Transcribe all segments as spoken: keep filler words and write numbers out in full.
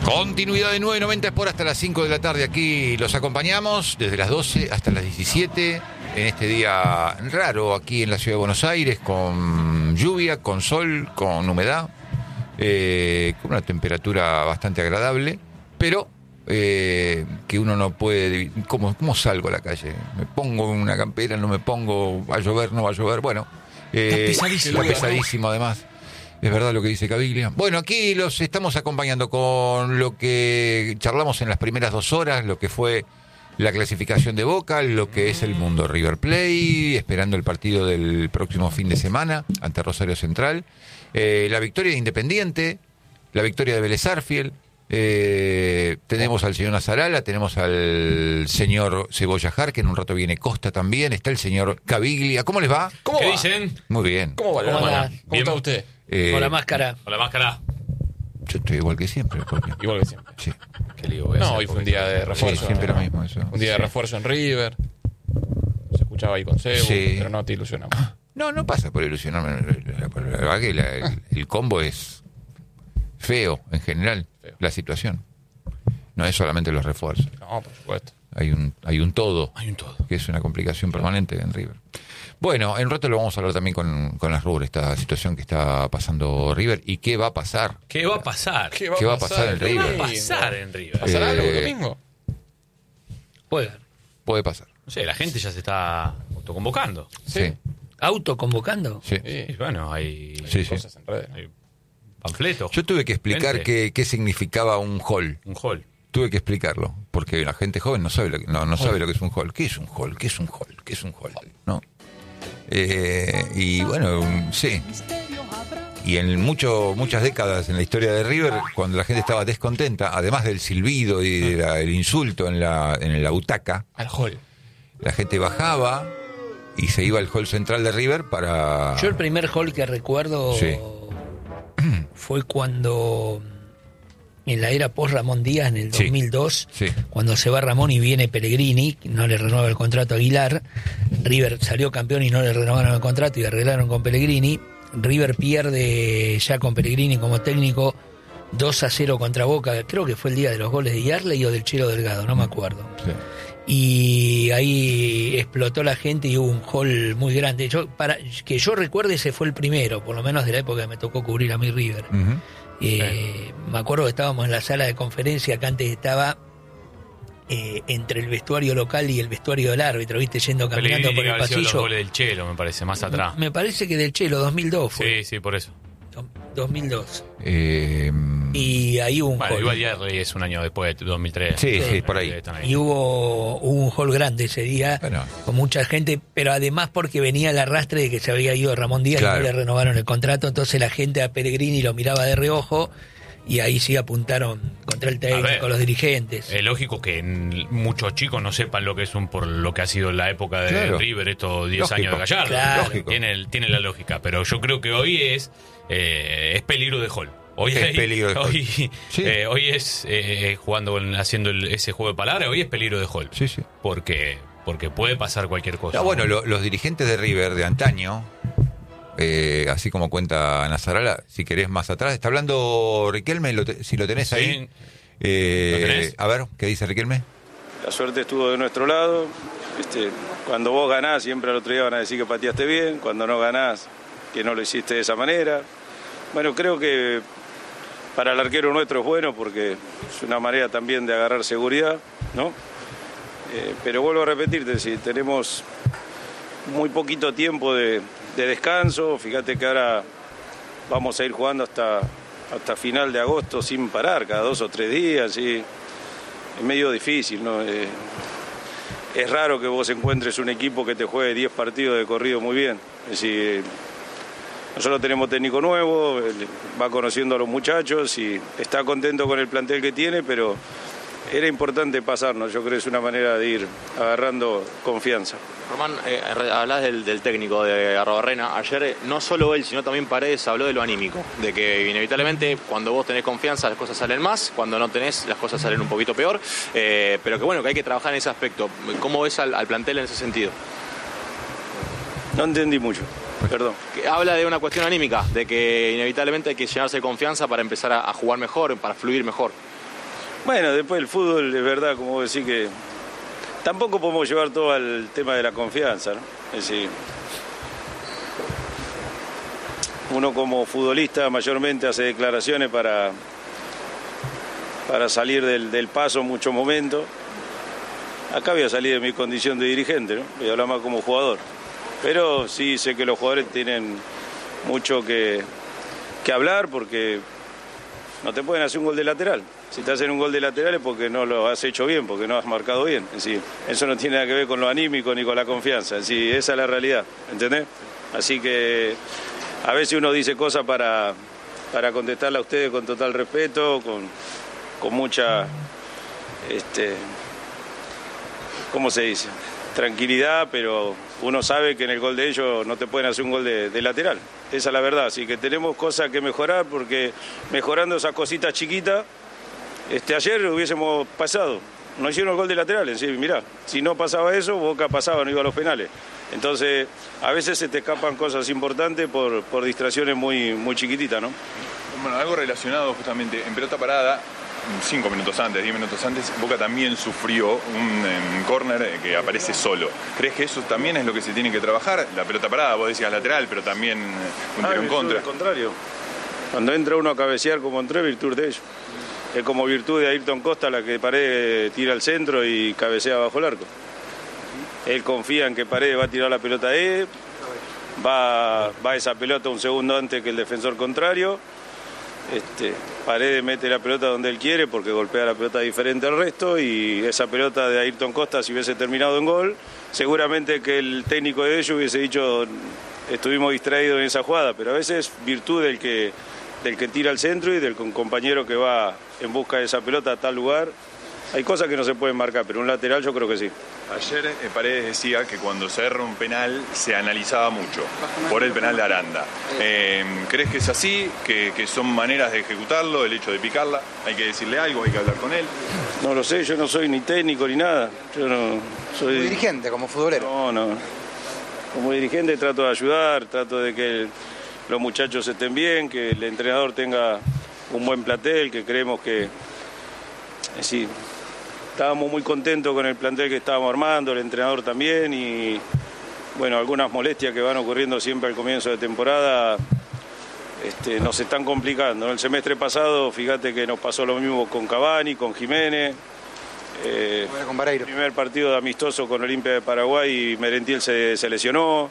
Continuidad de nueve noventa por hasta las cinco de la tarde. Aquí los acompañamos desde las doce hasta las diecisiete. En este día raro aquí en la ciudad de Buenos Aires, con lluvia, con sol, con humedad, eh, con una temperatura bastante agradable, pero eh, que uno no puede... ¿Cómo, ¿Cómo salgo a la calle? ¿Me pongo una campera? ¿No me pongo? ¿Va a llover? ¿No va a llover? Bueno, eh, está pesadísimo, está pesadísimo además. Es verdad lo que dice Caviglia. Bueno, aquí los estamos acompañando con lo que charlamos en las primeras dos horas, lo que fue la clasificación de Boca, lo que es el mundo River Plate, esperando el partido del próximo fin de semana ante Rosario Central, eh, la victoria de Independiente, la victoria de Vélez Sarsfield, eh, tenemos al señor Nazarala, tenemos al señor Cebolla Jar, que en un rato viene Costa también, está el señor Caviglia. ¿Cómo les va? ¿Cómo ¿Qué va? dicen? Muy bien. ¿Cómo va? ¿Cómo ¿Cómo, va? ¿Cómo Bien. está usted? Eh, Con la máscara. Con la máscara. Yo estoy igual que siempre. Porque... Igual que siempre. Sí, Qué lío voy a No, hacer, hoy fue un porque- día de sí, refuerzo. siempre ¿no? lo mismo eso. Un día de Sí. refuerzo en River. Se escuchaba ahí con Cebu, Sí. pero no te ilusionamos. No, no pasa por ilusionarme. La verdad que la- el, el combo es feo en general, Feo. la situación. No es solamente los refuerzos. No, por supuesto. Hay un, hay un todo, Hay un todo. que es una complicación permanente en River. Bueno, en un rato lo vamos a hablar también con, con las Rubres, esta situación que está pasando River y qué va a pasar. ¿Qué va a pasar? ¿Qué ¿Qué va a pasar en ¿Qué va a River? pasar en River? ¿Pasará algo el Eh, domingo? Juegan. Puede pasar. No sé, la gente ya se está autoconvocando. Sí, ¿Autoconvocando? sí. Sí. Y bueno, hay, Sí, sí. Cosas en redes. hay panfletos. Yo tuve que explicar Gente. qué, qué significaba un hall. Un hall. Tuve que explicarlo, porque la gente joven no sabe lo que, no, no sabe lo que es un hall. ¿Qué es un hall? ¿Qué es un hall? ¿Qué es un hall? ¿No? Eh, y bueno, um, sí. Y en mucho, muchas décadas en la historia de River, cuando la gente estaba descontenta, además del silbido y del insulto en la, en la butaca, Al hall. la gente bajaba y se iba al hall central de River para... Yo el primer hall que recuerdo Sí. fue cuando, en la era post Ramón Díaz, en el Sí. dos mil dos, Sí. cuando se va Ramón y viene Pellegrini, no le renueva el contrato a Aguilar, River salió campeón y no le renovaron el contrato y arreglaron con Pellegrini, River pierde ya con Pellegrini como técnico dos a cero contra Boca, creo que fue el día de los goles de Yarley o del Chelo Delgado, no me acuerdo. Sí. Y ahí explotó la gente y hubo un hall muy grande. Yo, para que yo recuerde, ese fue el primero, por lo menos de la época que me tocó cubrir a mí River. Ujú. Eh, me acuerdo que estábamos en la sala de conferencia que antes estaba eh, entre el vestuario local y el vestuario del árbitro, viste, yendo caminando Pellegrini por el había sido los pasillo. goles del Chelo, me parece, más atrás. Me parece que del Chelo, dos mil dos fue. Sí, sí, por eso. dos mil dos. Eh, Y ahí hubo un Bueno, hall. igual ya es un año después de dos mil tres. Sí, sí, por ahí. Están Y hubo, hubo un hall grande ese día, Bueno. con mucha gente, pero además porque venía el arrastre de que se había ido Ramón Díaz Claro. y no le renovaron el contrato, entonces la gente a Pellegrini lo miraba de reojo y ahí sí apuntaron contra el A ver, técnico, los dirigentes. Es lógico que n- muchos chicos no sepan lo que es un por lo que ha sido la época de Claro. River estos diez Lógico. años de Gallardo. Claro. Lógico. Tiene, el- tiene la lógica, pero yo creo que hoy es eh, es peligro de hall. Hoy Es hay- peligro de hall. hoy, Sí. eh, hoy es eh, jugando en- haciendo el- ese juego de palabras, hoy es peligro de hall. Sí, sí. Porque porque puede pasar cualquier cosa. No, bueno, lo- los dirigentes de River de antaño, eh, así como cuenta Nazarala, si querés más atrás, está hablando Riquelme, lo te- si lo tenés Sí. ahí. Eh, ¿Lo tenés? A ver, ¿qué dice Riquelme? La suerte estuvo de nuestro lado. Este, cuando vos ganás, siempre al otro día van a decir que pateaste bien. Cuando no ganás, que no lo hiciste de esa manera. Bueno, creo que para el arquero nuestro es bueno porque es una manera también de agarrar seguridad, ¿no? Eh, pero vuelvo a repetirte, si tenemos muy poquito tiempo de, de descanso, fíjate que ahora vamos a ir jugando hasta, hasta final de agosto sin parar, cada dos o tres días, y es medio difícil, ¿no? Eh, es raro que vos encuentres un equipo que te juegue diez partidos de corrido muy bien. Es decir, nosotros tenemos técnico nuevo, él va conociendo a los muchachos y está contento con el plantel que tiene, pero era importante pasarnos. Yo creo que es una manera de ir agarrando confianza. Román, eh, hablás del, del técnico de Arrobarrena. Ayer eh, no solo él, sino también Paredes habló de lo anímico, de que inevitablemente cuando vos tenés confianza las cosas salen más, cuando no tenés las cosas salen un poquito peor, eh, pero que bueno, que hay que trabajar en ese aspecto. ¿Cómo ves al, al plantel en ese sentido? No entendí mucho, perdón. Que habla de una cuestión anímica, de que inevitablemente hay que llenarse de confianza para empezar a, a jugar mejor, para fluir mejor. Bueno, después el fútbol, es verdad, como vos decís, que tampoco podemos llevar todo al tema de la confianza, ¿no? Es decir, uno como futbolista mayormente hace declaraciones para, para salir del, del paso en muchos momentos. Acá voy a salir de mi condición de dirigente, ¿no? Voy a hablar más como jugador. Pero sí sé que los jugadores tienen mucho que, que hablar porque no te pueden hacer un gol de lateral. Si te hacen un gol de lateral es porque no lo has hecho bien, porque no has marcado bien. Es decir, eso no tiene nada que ver con lo anímico ni con la confianza. Es decir, esa es la realidad, ¿entendés? Así que a veces uno dice cosas para, para contestarle a ustedes con total respeto, con, con mucha, este, ¿cómo se dice? Tranquilidad, pero uno sabe que en el gol de ellos no te pueden hacer un gol de, de lateral. Esa es la verdad, así que tenemos cosas que mejorar porque mejorando esas cositas chiquitas, este, ayer hubiésemos pasado. No hicieron el gol de lateral, en sí, mirá, si no pasaba eso, Boca pasaba, no iba a los penales. Entonces, a veces se te escapan cosas importantes por, por distracciones muy, muy chiquititas, ¿no? Bueno, algo relacionado justamente, en pelota parada, cinco minutos antes, diez minutos antes, Boca también sufrió un córner que aparece solo. ¿Crees que eso también es lo que se tiene que trabajar? La pelota parada, vos decías lateral, pero también un ah, tiro en contra. Al contrario, cuando entra uno a cabecear como entró, es virtud de ellos. Es como virtud de Ayrton Costa la que Paredes tira al centro y cabecea bajo el arco. Él confía en que Paredes va a tirar la pelota a él, va, va esa pelota un segundo antes que el defensor contrario. Este, Paredes mete la pelota donde él quiere porque golpea la pelota diferente al resto y esa pelota de Ayrton Costa, si hubiese terminado en gol, seguramente que el técnico de ellos hubiese dicho estuvimos distraídos en esa jugada, pero a veces virtud del que, del que tira al centro y del compañero que va en busca de esa pelota a tal lugar. Hay cosas que no se pueden marcar, pero un lateral yo creo que sí. Ayer eh, Paredes decía que cuando se erra un penal se analizaba mucho, por el penal de Aranda. Eh, ¿Crees que es así? ¿Que, que son maneras de ejecutarlo, el hecho de picarla? ¿Hay que decirle algo? ¿Hay que hablar con él? No lo sé, yo no soy ni técnico ni nada. Yo no soy... Como dirigente, como futbolero. No, no. Como dirigente trato de ayudar, trato de que los muchachos estén bien, que el entrenador tenga un buen plantel, que creemos que... Sí, estábamos muy contentos con el plantel que estábamos armando, el entrenador también y bueno, algunas molestias que van ocurriendo siempre al comienzo de temporada este, nos están complicando. El semestre pasado, fíjate que nos pasó lo mismo con Cavani, con Jiménez. Eh, con Vareiro. El primer partido de amistoso con Olimpia de Paraguay y Merentiel se, se lesionó.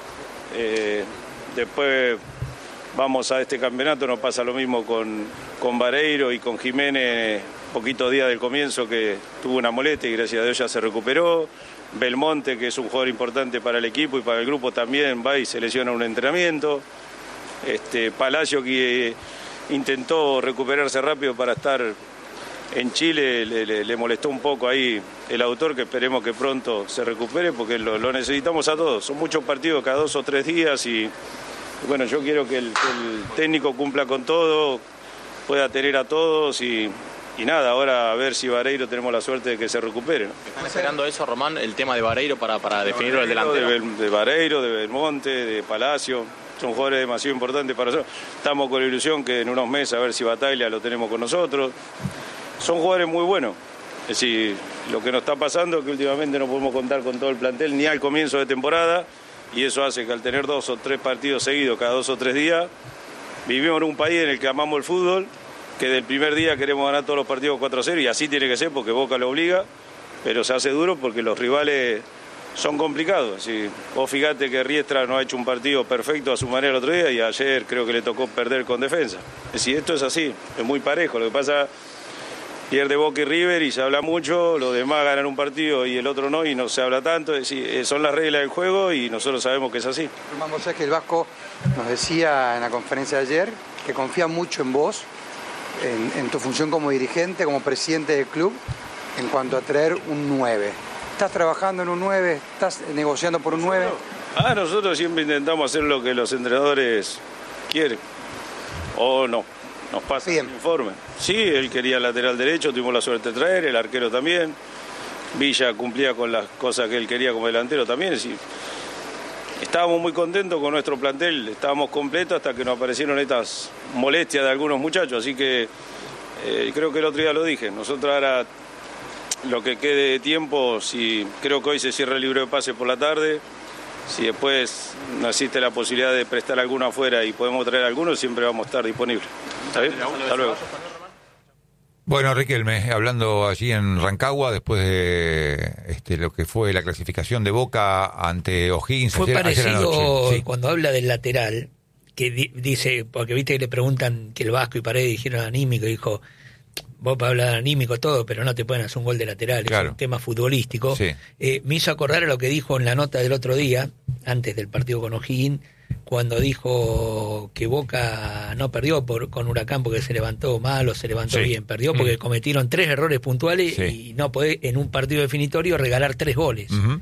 Eh, después vamos a este campeonato, nos pasa lo mismo con, con Vareiro y con Jiménez. Poquitos días del comienzo que tuvo una molestia y gracias a Dios ya se recuperó. Belmonte, que es un jugador importante para el equipo y para el grupo también, va y se lesiona un entrenamiento. Este, Palacio, que intentó recuperarse rápido para estar en Chile, le, le, le molestó un poco ahí el autor, que esperemos que pronto se recupere porque lo, lo necesitamos a todos. Son muchos partidos cada dos o tres días y, y bueno, yo quiero que el, que el técnico cumpla con todo, pueda tener a todos y... Y nada, ahora a ver si Vareiro tenemos la suerte de que se recupere, ¿no? ¿Están esperando eso, Román, el tema de Vareiro para, para definirlo el delantero? De, de Vareiro, de Belmonte, de Palacio, son jugadores demasiado importantes para nosotros. Estamos con la ilusión que en unos meses a ver si Bataglia lo tenemos con nosotros. Son jugadores muy buenos. Es decir, lo que nos está pasando es que últimamente no podemos contar con todo el plantel ni al comienzo de temporada y eso hace que al tener dos o tres partidos seguidos cada dos o tres días, vivimos en un país en el que amamos el fútbol, que del primer día queremos ganar todos los partidos cuatro a cero y así tiene que ser porque Boca lo obliga, pero se hace duro porque los rivales son complicados. ¿Sí? Vos fíjate que Riestra no ha hecho un partido perfecto a su manera el otro día y ayer creo que le tocó perder con defensa. Es decir, esto es así, es muy parejo. Lo que pasa, pierde Boca y River y se habla mucho, los demás ganan un partido y el otro no y no se habla tanto. Es decir, son las reglas del juego y nosotros sabemos que es así. Román, vos sabés que el Vasco nos decía en la conferencia de ayer que confía mucho en vos, En, en tu función como dirigente, como presidente del club, en cuanto a traer un nueve. ¿Estás trabajando en un nueve? ¿Estás negociando por un nueve? Ah, nosotros siempre intentamos hacer lo que los entrenadores quieren. O no, nos pasa el informe. Sí, él quería lateral derecho, tuvimos la suerte de traer, el arquero también. Villa cumplía con las cosas que él quería como delantero también. Es decir, estábamos muy contentos con nuestro plantel, estábamos completos hasta que nos aparecieron estas molestias de algunos muchachos, así que Eh, y creo que el otro día lo dije. Nosotros ahora, lo que quede de tiempo, si creo que hoy se cierra el libro de pase por la tarde, si después no existe la posibilidad de prestar alguno afuera y podemos traer alguno, siempre vamos a estar disponibles. ¿Está bien? Hasta luego. Bueno, Riquelme, hablando allí en Rancagua, después de este, lo que fue la clasificación de Boca ante O'Higgins. Fue ayer, parecido ayer anoche. Sí. Cuando habla del lateral, que di, dice, porque viste que le preguntan que el Vasco y Paredes dijeron anímico, y dijo, vos para hablar anímico todo, pero no te pueden hacer un gol de lateral, claro. Es un tema futbolístico. Sí. Eh, me hizo acordar a lo que dijo en la nota del otro día, antes del partido con O'Higgins, cuando dijo que Boca no perdió por, con Huracán porque se levantó mal o se levantó sí. bien, perdió porque mm. cometieron tres errores puntuales sí. y no podés en un partido definitorio regalar tres goles. Uh-huh.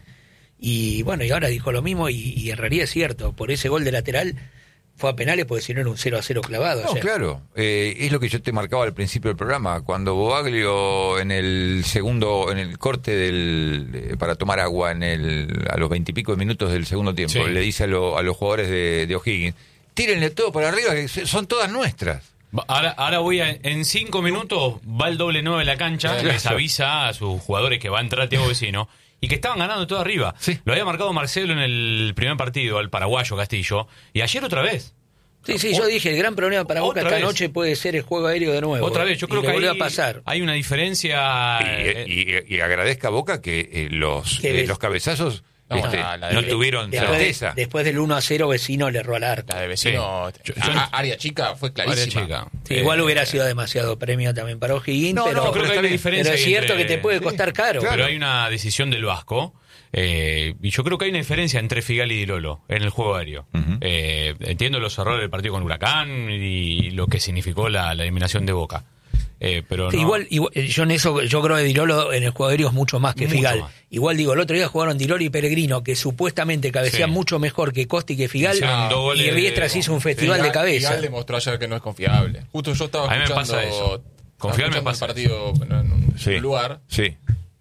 Y bueno, y ahora dijo lo mismo y, y en realidad es cierto, por ese gol de lateral fue a penales porque si no era un cero a cero clavado. No, ayer. claro, eh, es lo que yo te marcaba al principio del programa, cuando Bobaglio en el segundo, en el corte del eh, para tomar agua en el a los veintipico de minutos del segundo tiempo, sí. le dice a, lo, a los jugadores de, de O'Higgins, tírenle todo para arriba, que son todas nuestras. Ahora, ahora voy a, en cinco minutos va el doble nueve de la cancha, Claro. les avisa a sus jugadores que va a entrar Thiago Vecino y que estaban ganando todo arriba. Sí. Lo había marcado Marcelo en el primer partido, al paraguayo Castillo, y ayer otra vez. Sí, sí, yo dije, el gran problema para Boca esta noche puede ser el juego aéreo de nuevo. Otra vez, yo creo y que volvió ahí a pasar. hay una diferencia. Y, y, y agradezca a Boca que eh, los, eh, los cabezazos No, este, la- la de- no tuvieron Después, certeza. de- después del uno a cero, Vecino le erró al arco. La de Vecino, Sí. a- a- área chica fue clarísima. Área chica. Sí, Eh, igual hubiera sido demasiado premio también para O'Higgins, No, pero, no, creo que hay una diferencia pero es cierto entre- que te puede costar caro. Claro. Pero hay una decisión del Vasco. Eh, y yo creo que hay una diferencia entre Figal y Di Lolo en el juego aéreo. Uh-huh. Eh, entiendo los errores del partido con Huracán y lo que significó la, la eliminación de Boca. Eh, pero Sí, no- igual, igual, yo en eso, yo creo que Di Lolo en el juego aéreo es mucho más que Mucho Figal. más. Igual digo, el otro día jugaron Di Lolo y Pellegrino, que supuestamente cabecean Sí. mucho mejor que Costa y que Figal, Hicieron dos goles y Riestras de- hizo un festival de cabeza. Figal demostró ayer que no es confiable. Justo yo estaba A mí me escuchando, pasa eso. Con estaba Figal me escuchando pasa el partido en un Sí. lugar. Sí.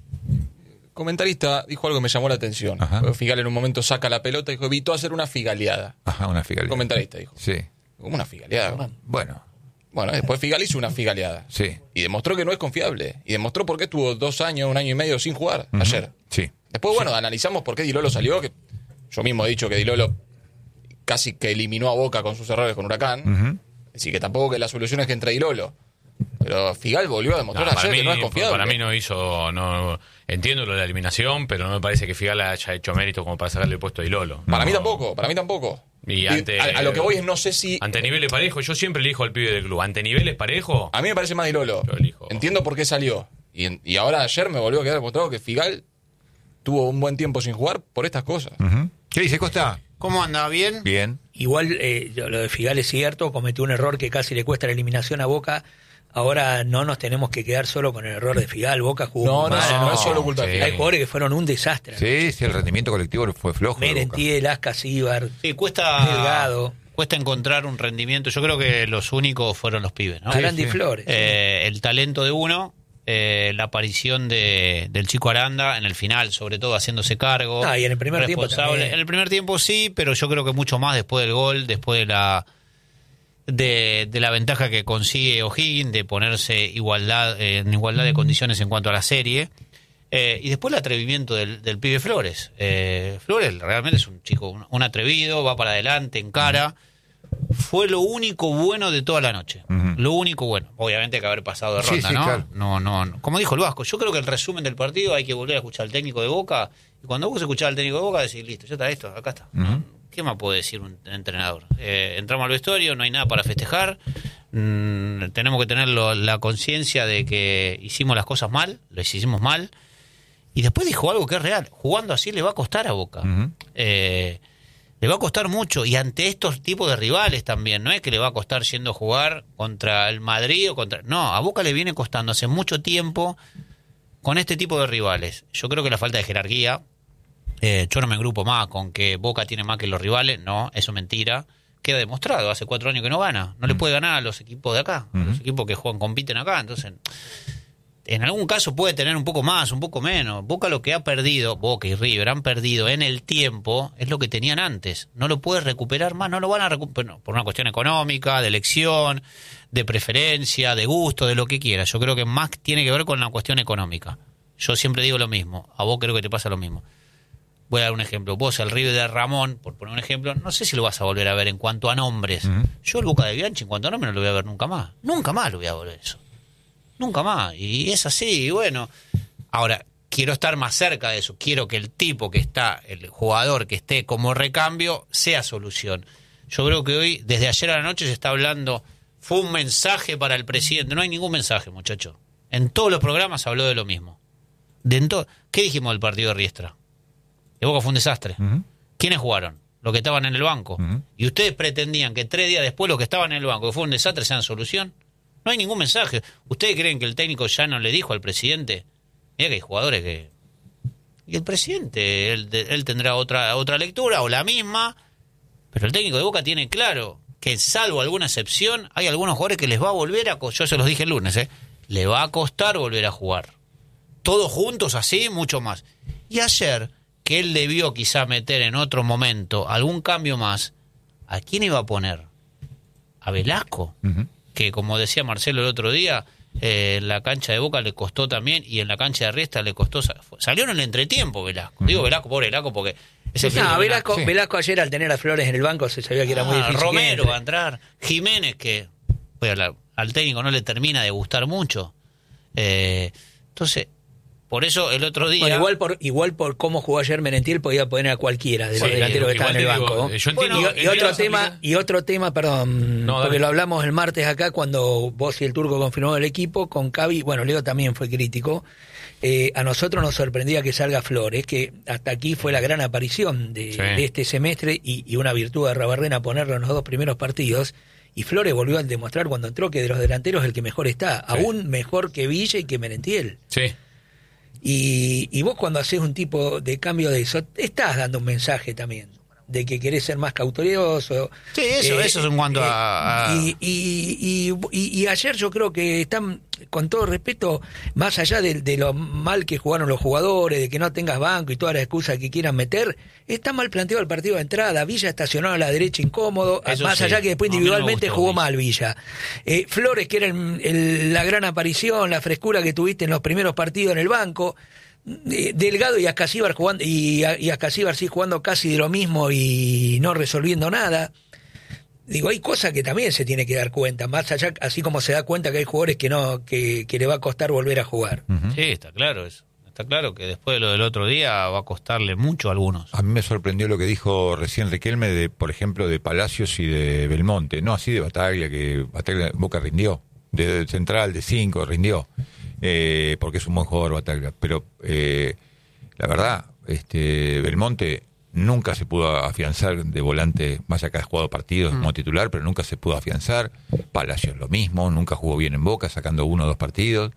Comentarista dijo algo que me llamó la atención. Ajá. Figal en un momento saca la pelota y dijo, evitó hacer una figaleada. Ajá, una figaleada. Comentarista dijo. Sí. ¿Cómo una figaleada? Bueno, Bueno, después Figal hizo una figaleada. sí. Y demostró que no es confiable. Y demostró por qué estuvo dos años, un año y medio sin jugar Ujú. ayer. Sí. Después, bueno, analizamos por qué Di Lolo salió. Que yo mismo he dicho que Di Lolo casi que eliminó a Boca con sus errores con Huracán. Ujú. Así que tampoco que la solución es que entre Di Lolo. Pero Figal volvió a No, demostrar para, ayer mí, que no es confiable. para mí no hizo. No, entiendo lo de la eliminación, pero no me parece que Figal haya hecho mérito como para sacarle el puesto a Di Lolo. Para No. mí tampoco, para mí tampoco. Y ante- a, a lo que voy es no sé si... Ante niveles parejos, yo siempre elijo al pibe del club. Ante niveles parejos. A mí me parece más Di Lolo. Yo elijo. Entiendo por qué salió. Y, en- y ahora ayer me volvió a quedar demostrado que Figal tuvo un buen tiempo sin jugar por estas cosas. Ujú. ¿Qué dice Costa? ¿Cómo anda? ¿Bien? Bien. Igual eh, lo de Figal es cierto, cometió un error que casi le cuesta la eliminación a Boca. Ahora no nos tenemos que quedar solo con el error de Figal. Boca jugó No, muy no, mal no, anoche. es solo culpa de Sí. Figal. Hay jugadores que fueron un desastre. Sí, sí, el rendimiento colectivo fue flojo. de Boca. Merentiel, Lascas, Ibar, Sí, cuesta, Delgado, cuesta encontrar un rendimiento. Yo creo que los únicos fueron los pibes, ¿no? Arandi sí. Flores. Eh, el talento de uno, eh, la aparición de, del chico Aranda en el final, sobre todo haciéndose cargo. Ah, y en el primer tiempo responsable. también. En el primer tiempo sí, pero yo creo que mucho más después del gol, después de la de, de la ventaja que consigue O'Higgins de ponerse igualdad eh, en igualdad de condiciones en cuanto a la serie. Eh, y después el atrevimiento del, del pibe Flores. Eh, Flores realmente es un chico, un, un atrevido, va para adelante, encara. Fue lo único bueno de toda la noche. Ujú. Lo único bueno. Obviamente que haber pasado de Sí, ronda, sí, ¿no? claro. No, no, no. Como dijo el Vasco, yo creo que el resumen del partido hay que volver a escuchar al técnico de Boca. Y cuando vos escuchás al técnico de Boca, decís, listo, ya está esto, acá está. Ujú. ¿Qué más puede decir un entrenador? Eh, entramos al vestuario, no hay nada para festejar. Mm, tenemos que tener lo- la conciencia de que hicimos las cosas mal, lo hicimos mal. Y después dijo algo que es real. Jugando así le va a costar a Boca. Ujú. Eh, le va a costar mucho. Y ante estos tipos de rivales también. No es que le va a costar yendo a jugar contra el Madrid o contra... No, a Boca le viene costando hace mucho tiempo con este tipo de rivales. Yo creo que la falta de jerarquía... Eh, yo no me engrupo más con que Boca tiene más que los rivales. No, eso es mentira. Queda demostrado. Hace cuatro años que no gana. No le puede ganar a los equipos de acá. A los equipos que juegan, compiten acá. Entonces... en algún caso puede tener un poco más, un poco menos. Boca lo que ha perdido, Boca y River han perdido en el tiempo, es lo que tenían antes. No lo puedes recuperar más, no lo van a recuperar por una cuestión económica, de elección, de preferencia, de gusto, de lo que quieras. Yo creo que más tiene que ver con la cuestión económica. Yo siempre digo lo mismo, a vos creo que te pasa lo mismo. Voy a dar un ejemplo. Vos, el River de Ramón, por poner un ejemplo, no sé si lo vas a volver a ver en cuanto a nombres. Uh-huh. Yo el Boca de Bianchi en cuanto a nombres no lo voy a ver nunca más. Nunca más lo voy a volver eso. Nunca más. Y es así, y bueno. Ahora, quiero estar más cerca de eso. Quiero que el tipo que está, el jugador que esté como recambio, sea solución. Yo creo que hoy, desde ayer a la noche, se está hablando, fue un mensaje para el presidente. No hay ningún mensaje, muchacho. En todos los programas se habló de lo mismo. De en to- ¿Qué dijimos del partido de Riestra? Que Boca fue un desastre. Uh-huh. ¿Quiénes jugaron? Los que estaban en el banco. Uh-huh. Y ustedes pretendían que tres días después los que estaban en el banco, que fue un desastre, sean solución. No hay ningún mensaje. ¿Ustedes creen que el técnico ya no le dijo al presidente? Mira que hay jugadores que... Y el presidente, él, él tendrá otra, otra lectura o la misma, pero el técnico de Boca tiene claro que salvo alguna excepción, hay algunos jugadores que les va a volver a... Yo se los dije el lunes, ¿eh? Le va a costar volver a jugar. Todos juntos así, mucho más. Y ayer, que él debió quizá meter en otro momento algún cambio más, ¿a quién iba a poner? ¿A Velasco? Uh-huh. Que como decía Marcelo el otro día, eh, en la cancha de Boca le costó también, y en la cancha de Riestra le costó, salió en el entretiempo Velasco. Uh-huh. Digo Velasco, pobre Velasco, porque es el no, Velasco, sí. Velasco ayer al tener a Flores en el banco se sabía que era ah, muy difícil. Romero va a entrar, Jiménez, que voy a hablar, al técnico no le termina de gustar mucho. Eh, entonces, por eso el otro día... Bueno, igual por igual por cómo jugó ayer Merentiel podía poner a cualquiera de los sí, delanteros que estaban en el banco. Digo, bueno, y, y otro tema, aplicó... y otro tema, perdón, no, porque lo hablamos el martes acá cuando vos y el Turco confirmó el equipo, con Cavi, bueno, Leo también fue crítico. Eh, a nosotros nos sorprendía que salga Flores, que hasta aquí fue la gran aparición de, sí. de este semestre y, y una virtud de Arrobarrena ponerlo en los dos primeros partidos. Y Flores volvió a demostrar cuando entró que de los delanteros el que mejor está, sí. aún mejor que Villa y que Merentiel. Sí. Y, y vos cuando haces un tipo de cambio de eso, estás dando un mensaje también, de que querés ser más cauteloso. Sí, eso, eh, eso es en cuanto eh, a... a... Y, y, y, y, y ayer yo creo que están, con todo respeto, más allá de, de lo mal que jugaron los jugadores, de que no tengas banco y todas las excusas que quieran meter, está mal planteado el partido de entrada. Villa estacionado a la derecha incómodo, eso más sí. allá que después individualmente no, jugó Villa. mal Villa. Eh, Flores, que era el, el, la gran aparición, la frescura que tuviste en los primeros partidos en el banco. Delgado y Ascasíbar jugando y, y Ascasíbar sí jugando casi de lo mismo y no resolviendo nada. Digo, hay cosas que también se tiene que dar cuenta, más allá, así como se da cuenta que hay jugadores que no que, que le va a costar volver a jugar. Uh-huh. Sí, está claro eso. Está claro que después de lo del otro día va a costarle mucho a algunos. A mí me sorprendió lo que dijo recién Riquelme, de, por ejemplo, de Palacios y de Belmonte. No así de Bataglia, que Bataglia Boca rindió. De, de central, de cinco, rindió. Eh, porque es un buen jugador Bataglia, pero eh, la verdad, este Belmonte nunca se pudo afianzar de volante, más allá que ha jugado partidos mm. como titular, pero nunca se pudo afianzar. Palacios lo mismo, nunca jugó bien en Boca, sacando uno o dos partidos,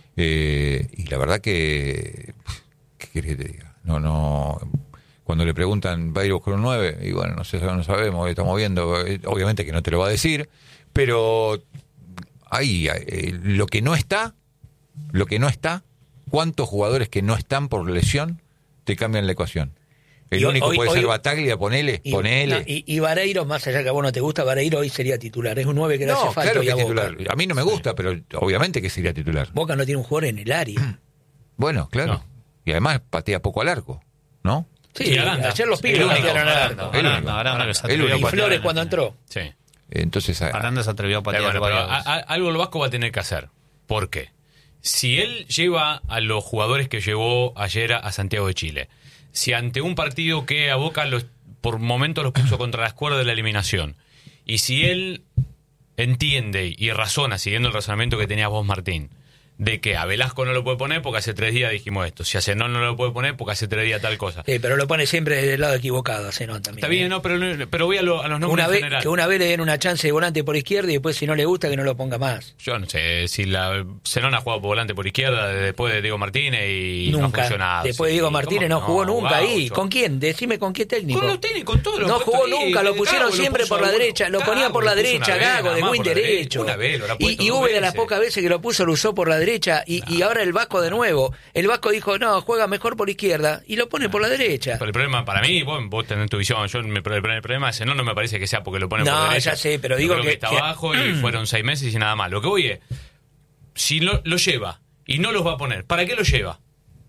eh, y la verdad que, ¿qué querés que te diga? No, no, cuando le preguntan, ¿va a ir a buscar un nueve? Y bueno, no sé, no sabemos, estamos viendo, obviamente que no te lo va a decir, pero ahí, eh, lo que no está, Lo que no está, ¿cuántos jugadores que no están por lesión te cambian la ecuación? El y único hoy, puede hoy, ser Bataglia, ponele, y, ponele. No, y, y Vareiro, más allá que a vos no te gusta, Vareiro hoy sería titular. Es un nueve que no, no hace falta. Claro que a titular. Boca. A mí no me gusta, sí. pero obviamente que sería titular. Boca no tiene un jugador en el área. Bueno, claro. No. Y además patea poco al arco, ¿no? Sí, sí ayer los pibes patearon al arco. El único. Aranda se atrevió y Flores cuando entró. Sí. Entonces, Aranda se atrevió a patear. Bueno, pero a, a, algo el Vasco va a tener que hacer. ¿Por qué? Si él lleva a los jugadores que llevó ayer a Santiago de Chile, si ante un partido que a Boca los, por momentos los puso contra las cuerdas de la eliminación, y si él entiende y razona, siguiendo el razonamiento que tenías vos, Martín, de que a Velasco no lo puede poner porque hace tres días dijimos esto, si a Zenón no lo puede poner porque hace tres días tal cosa. Sí, pero lo pone siempre del lado equivocado a Zenón también. Está bien, ¿eh? no, pero, pero voy a, lo, a los números una vez, en general. Que una vez le den una chance de volante por izquierda y después si no le gusta que no lo ponga más. Yo no sé, si la Zenón ha jugado por volante por izquierda después de Diego Martínez y nunca. no ha funcionado. Después de Diego Martínez no jugó no, nunca ahí. Gaucho. ¿Con quién? Decime con qué técnico. Con los técnicos, con todos los No jugó nunca, lo pusieron Gago, siempre lo por la derecha, lo Gago, ponían por la derecha, Gago, de win derecho. Una vez, y y Uber de las pocas veces que lo puso lo usó por la derecha. derecha y, y ahora el Vasco de nuevo. El Vasco dijo, no, juega mejor por izquierda y lo pone por la derecha. Pero el problema para mí, vos, vos tenés tu visión, yo me, el problema es, no, no me parece que sea porque lo ponen no, por la derecha. No, ya sé, pero yo digo creo que, que está que... abajo y fueron seis meses y nada más. Lo que voy es, si lo, lo lleva y no los va a poner, ¿para qué lo lleva?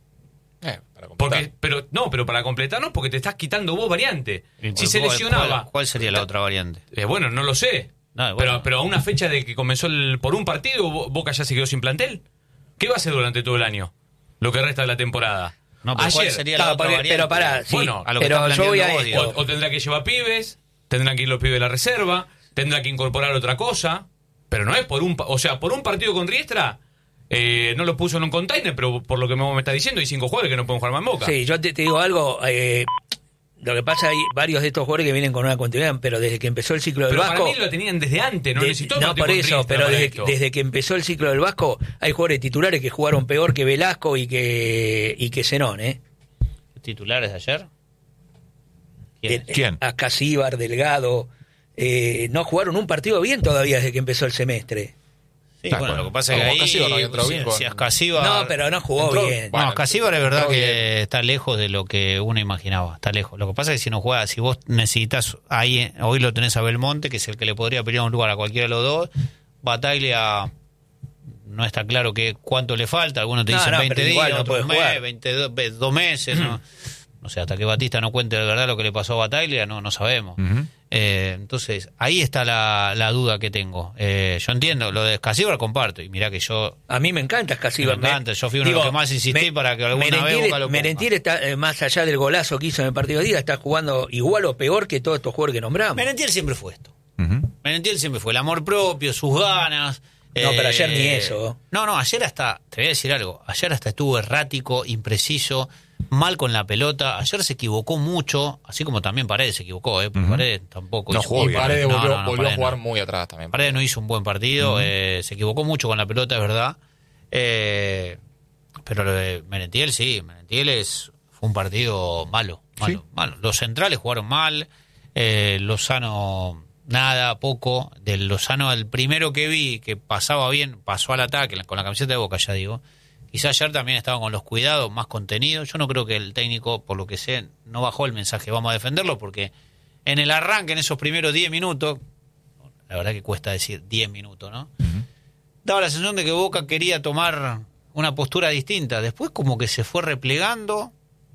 Eh, para porque, pero no, pero para completar no, porque te estás quitando vos variante. Si se ¿Cuál, lesionaba, cuál, ¿cuál sería la otra variante? Eh, bueno, no lo sé. No, bueno. pero, pero a una fecha de que comenzó el, por un partido, Boca ya se quedó sin plantel. ¿Qué va a hacer durante todo el año? Lo que resta de la temporada. No, pero Ayer, ¿cuál sería la no, otra porque, variante? Pero pará, sí, bueno, a lo que pero yo voy a vos, esto. O, o tendrá que llevar pibes, tendrán que ir los pibes de la reserva, tendrá que incorporar otra cosa, pero no es por un... O sea, por un partido con Riestra, eh, no lo puso en un container, pero por lo que me está diciendo, hay cinco jugadores que no pueden jugar más en Boca. Sí, yo te, te digo algo... Eh, Lo que pasa, hay varios de estos jugadores que vienen con una continuidad, pero desde que empezó el ciclo del pero Vasco... para mí lo tenían desde antes, no de, necesitó... No, por eso, pero desde, desde que empezó el ciclo del Vasco, hay jugadores titulares que jugaron peor que Velasco y que y que Zenón, ¿eh? ¿Titulares de ayer? ¿Quién? ¿Quién? Acasíbar, Delgado... Eh, no jugaron un partido bien todavía desde que empezó el semestre. Sí, bueno, lo que pasa es que Como ahí, Ascasíbar no había entrado si, bien con- si Ascasíbar- No, pero no jugó entró- bien. Bueno, no, Ascasíbar es verdad entró que bien. está lejos de lo que uno imaginaba, está lejos. Lo que pasa es que si no juega, si vos necesitas, ahí hoy lo tenés a Belmonte, que es el que le podría pelear un lugar a cualquiera de los dos. Bataglia no está claro que cuánto le falta, algunos te No, dicen no, veinte pero igual días, no otros puede mes, jugar. veintidós, ve- dos meses, ¿no? No sé, hasta que Batista no cuente de verdad lo que le pasó a Bataglia, no, no sabemos. Ujú. Eh, entonces, ahí está la, la duda que tengo. Eh, yo entiendo, lo de Ascasíbar comparto, y mirá que yo A mí me encanta Ascasíbar. Me encanta, yo fui uno de los que más insistí para que alguna vez Merentiel, Boca lo ponga. Merentiel está, eh, más allá del golazo que hizo en el partido de día, está jugando igual o peor que todos estos jugadores que nombramos. Merentiel siempre fue esto. Ujú. Merentiel siempre fue el amor propio, sus ganas. No, pero ayer ni eso. No, no, ayer hasta, te voy a decir algo, ayer hasta estuvo errático, impreciso, mal con la pelota. Ayer se equivocó mucho, así como también Paredes se equivocó, ¿eh? Porque Ujú. Paredes tampoco No hizo jugó un Y bien. buen Paredes partido. volvió, No, no, no, volvió a Paredes jugar no. muy atrás también. Paredes no hizo un buen partido, eh, se equivocó mucho con la pelota, es verdad. Eh, pero lo de Merentiel, sí, Merentiel es, fue un partido malo, malo, Sí. malo. Los centrales jugaron mal, eh, Lozano nada, poco. Del Lozano, el primero que vi que pasaba bien, pasó al ataque con la camiseta de Boca, ya digo. Quizás ayer también estaba con los cuidados, más contenido. Yo no creo que el técnico, por lo que sé, no bajó el mensaje, vamos a defenderlo, porque en el arranque, en esos primeros diez minutos, la verdad que cuesta decir diez minutos, ¿no? Ujú. Daba la sensación de que Boca quería tomar una postura distinta. Después como que se fue replegando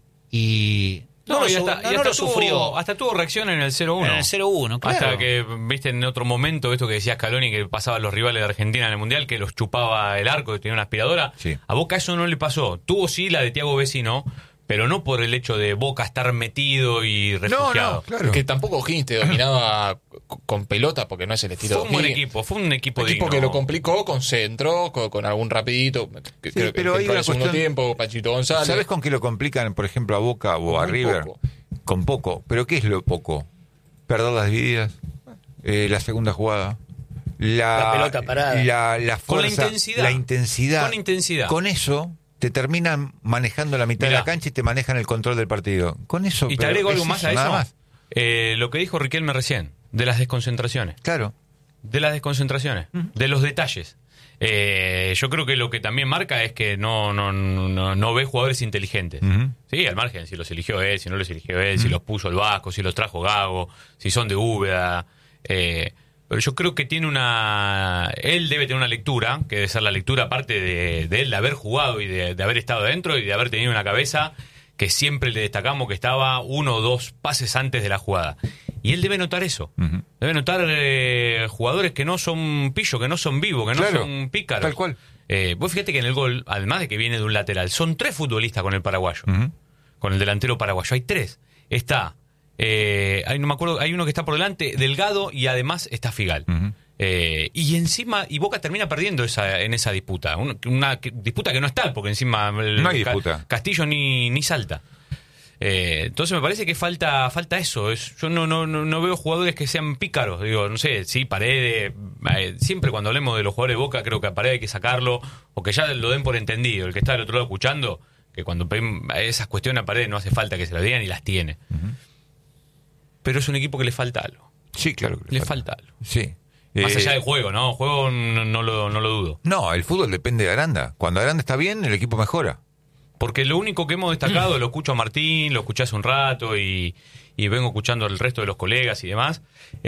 y no, No, lo, y su- hasta, no, y no hasta lo tuvo, sufrió. hasta tuvo reacción en el cero uno. En el cero uno, claro. Hasta que, viste, en otro momento, esto que decía Scaloni, que pasaban los rivales de Argentina en el Mundial, que los chupaba el arco, que tenía una aspiradora. Sí. A Boca eso no le pasó. Tuvo sí la de Thiago Vecino, pero no por el hecho de Boca estar metido y No, refugiado. no, claro. Que tampoco O'Higgins te dominaba c- con pelota, porque no es el estilo Fue un de buen O'Higgins. equipo, fue un equipo Un equipo digno. que lo complicó con centro, con, con algún rapidito. Que, Sí, creo que pero hay entró en una el segundo cuestión- tiempo, Pachito González. ¿Sabes con qué lo complican, por ejemplo, a Boca o a Muy River? poco. Con poco. ¿Pero qué es lo poco? Perder las divididas, eh, la segunda jugada, la, La pelota parada. la, la Con la fuerza, intensidad. la intensidad. Con la intensidad. Con eso te terminan manejando la mitad Mirá. de la cancha y te manejan el control del partido. Con eso. Y te pero agrego es algo más a nada eso. más. Eh, lo que dijo Riquelme recién, de las desconcentraciones. Claro. De las desconcentraciones, de los detalles. Eh, yo creo que lo que también marca es que no, no, no, no ve jugadores inteligentes. Ujú. Sí, al margen, si los eligió él, si no los eligió él, si los puso el Vasco, si los trajo Gago, si son de Úbeda. Eh, pero yo creo que tiene una... Él debe tener una lectura, que debe ser la lectura aparte de, de él, de haber jugado y de, de haber estado adentro y de haber tenido una cabeza que siempre le destacamos que estaba uno o dos pases antes de la jugada. Y él debe notar eso. Ujú. Debe notar eh, jugadores que no son pillos, que no son vivos, que no Claro, son pícaros. tal cual. Eh, vos fíjate que en el gol, además de que viene de un lateral, son tres futbolistas con el paraguayo. Ujú. Con el delantero paraguayo. Hay tres. Está, eh, hay, no me acuerdo, hay uno que está por delante, Delgado, y además está Figal. Ujú. Eh, y encima, y Boca termina perdiendo esa, en esa disputa. Una, una que- disputa que no está, porque encima el No hay Ca- disputa. Castillo ni, ni salta. Eh, entonces me parece que falta falta eso. Es, yo no, no, no, no veo jugadores que sean pícaros. Digo, no sé, sí, Paredes. Eh, siempre cuando hablemos de los jugadores de Boca, creo que a Paredes hay que sacarlo, o que ya lo den por entendido. El que está del otro lado escuchando, que cuando ven esas cuestiones a Paredes no hace falta que se lo digan y las tiene. Pero es un equipo que le falta algo. Sí, claro. que Le falta algo. Sí. Más Eh, allá del juego, ¿no? Juego no, no lo, no lo dudo. No, el fútbol depende de Aranda. Cuando Aranda está bien, el equipo mejora. Porque lo único que hemos destacado, lo escucho a Martín, lo escuché hace un rato y, y vengo escuchando al resto de los colegas y demás,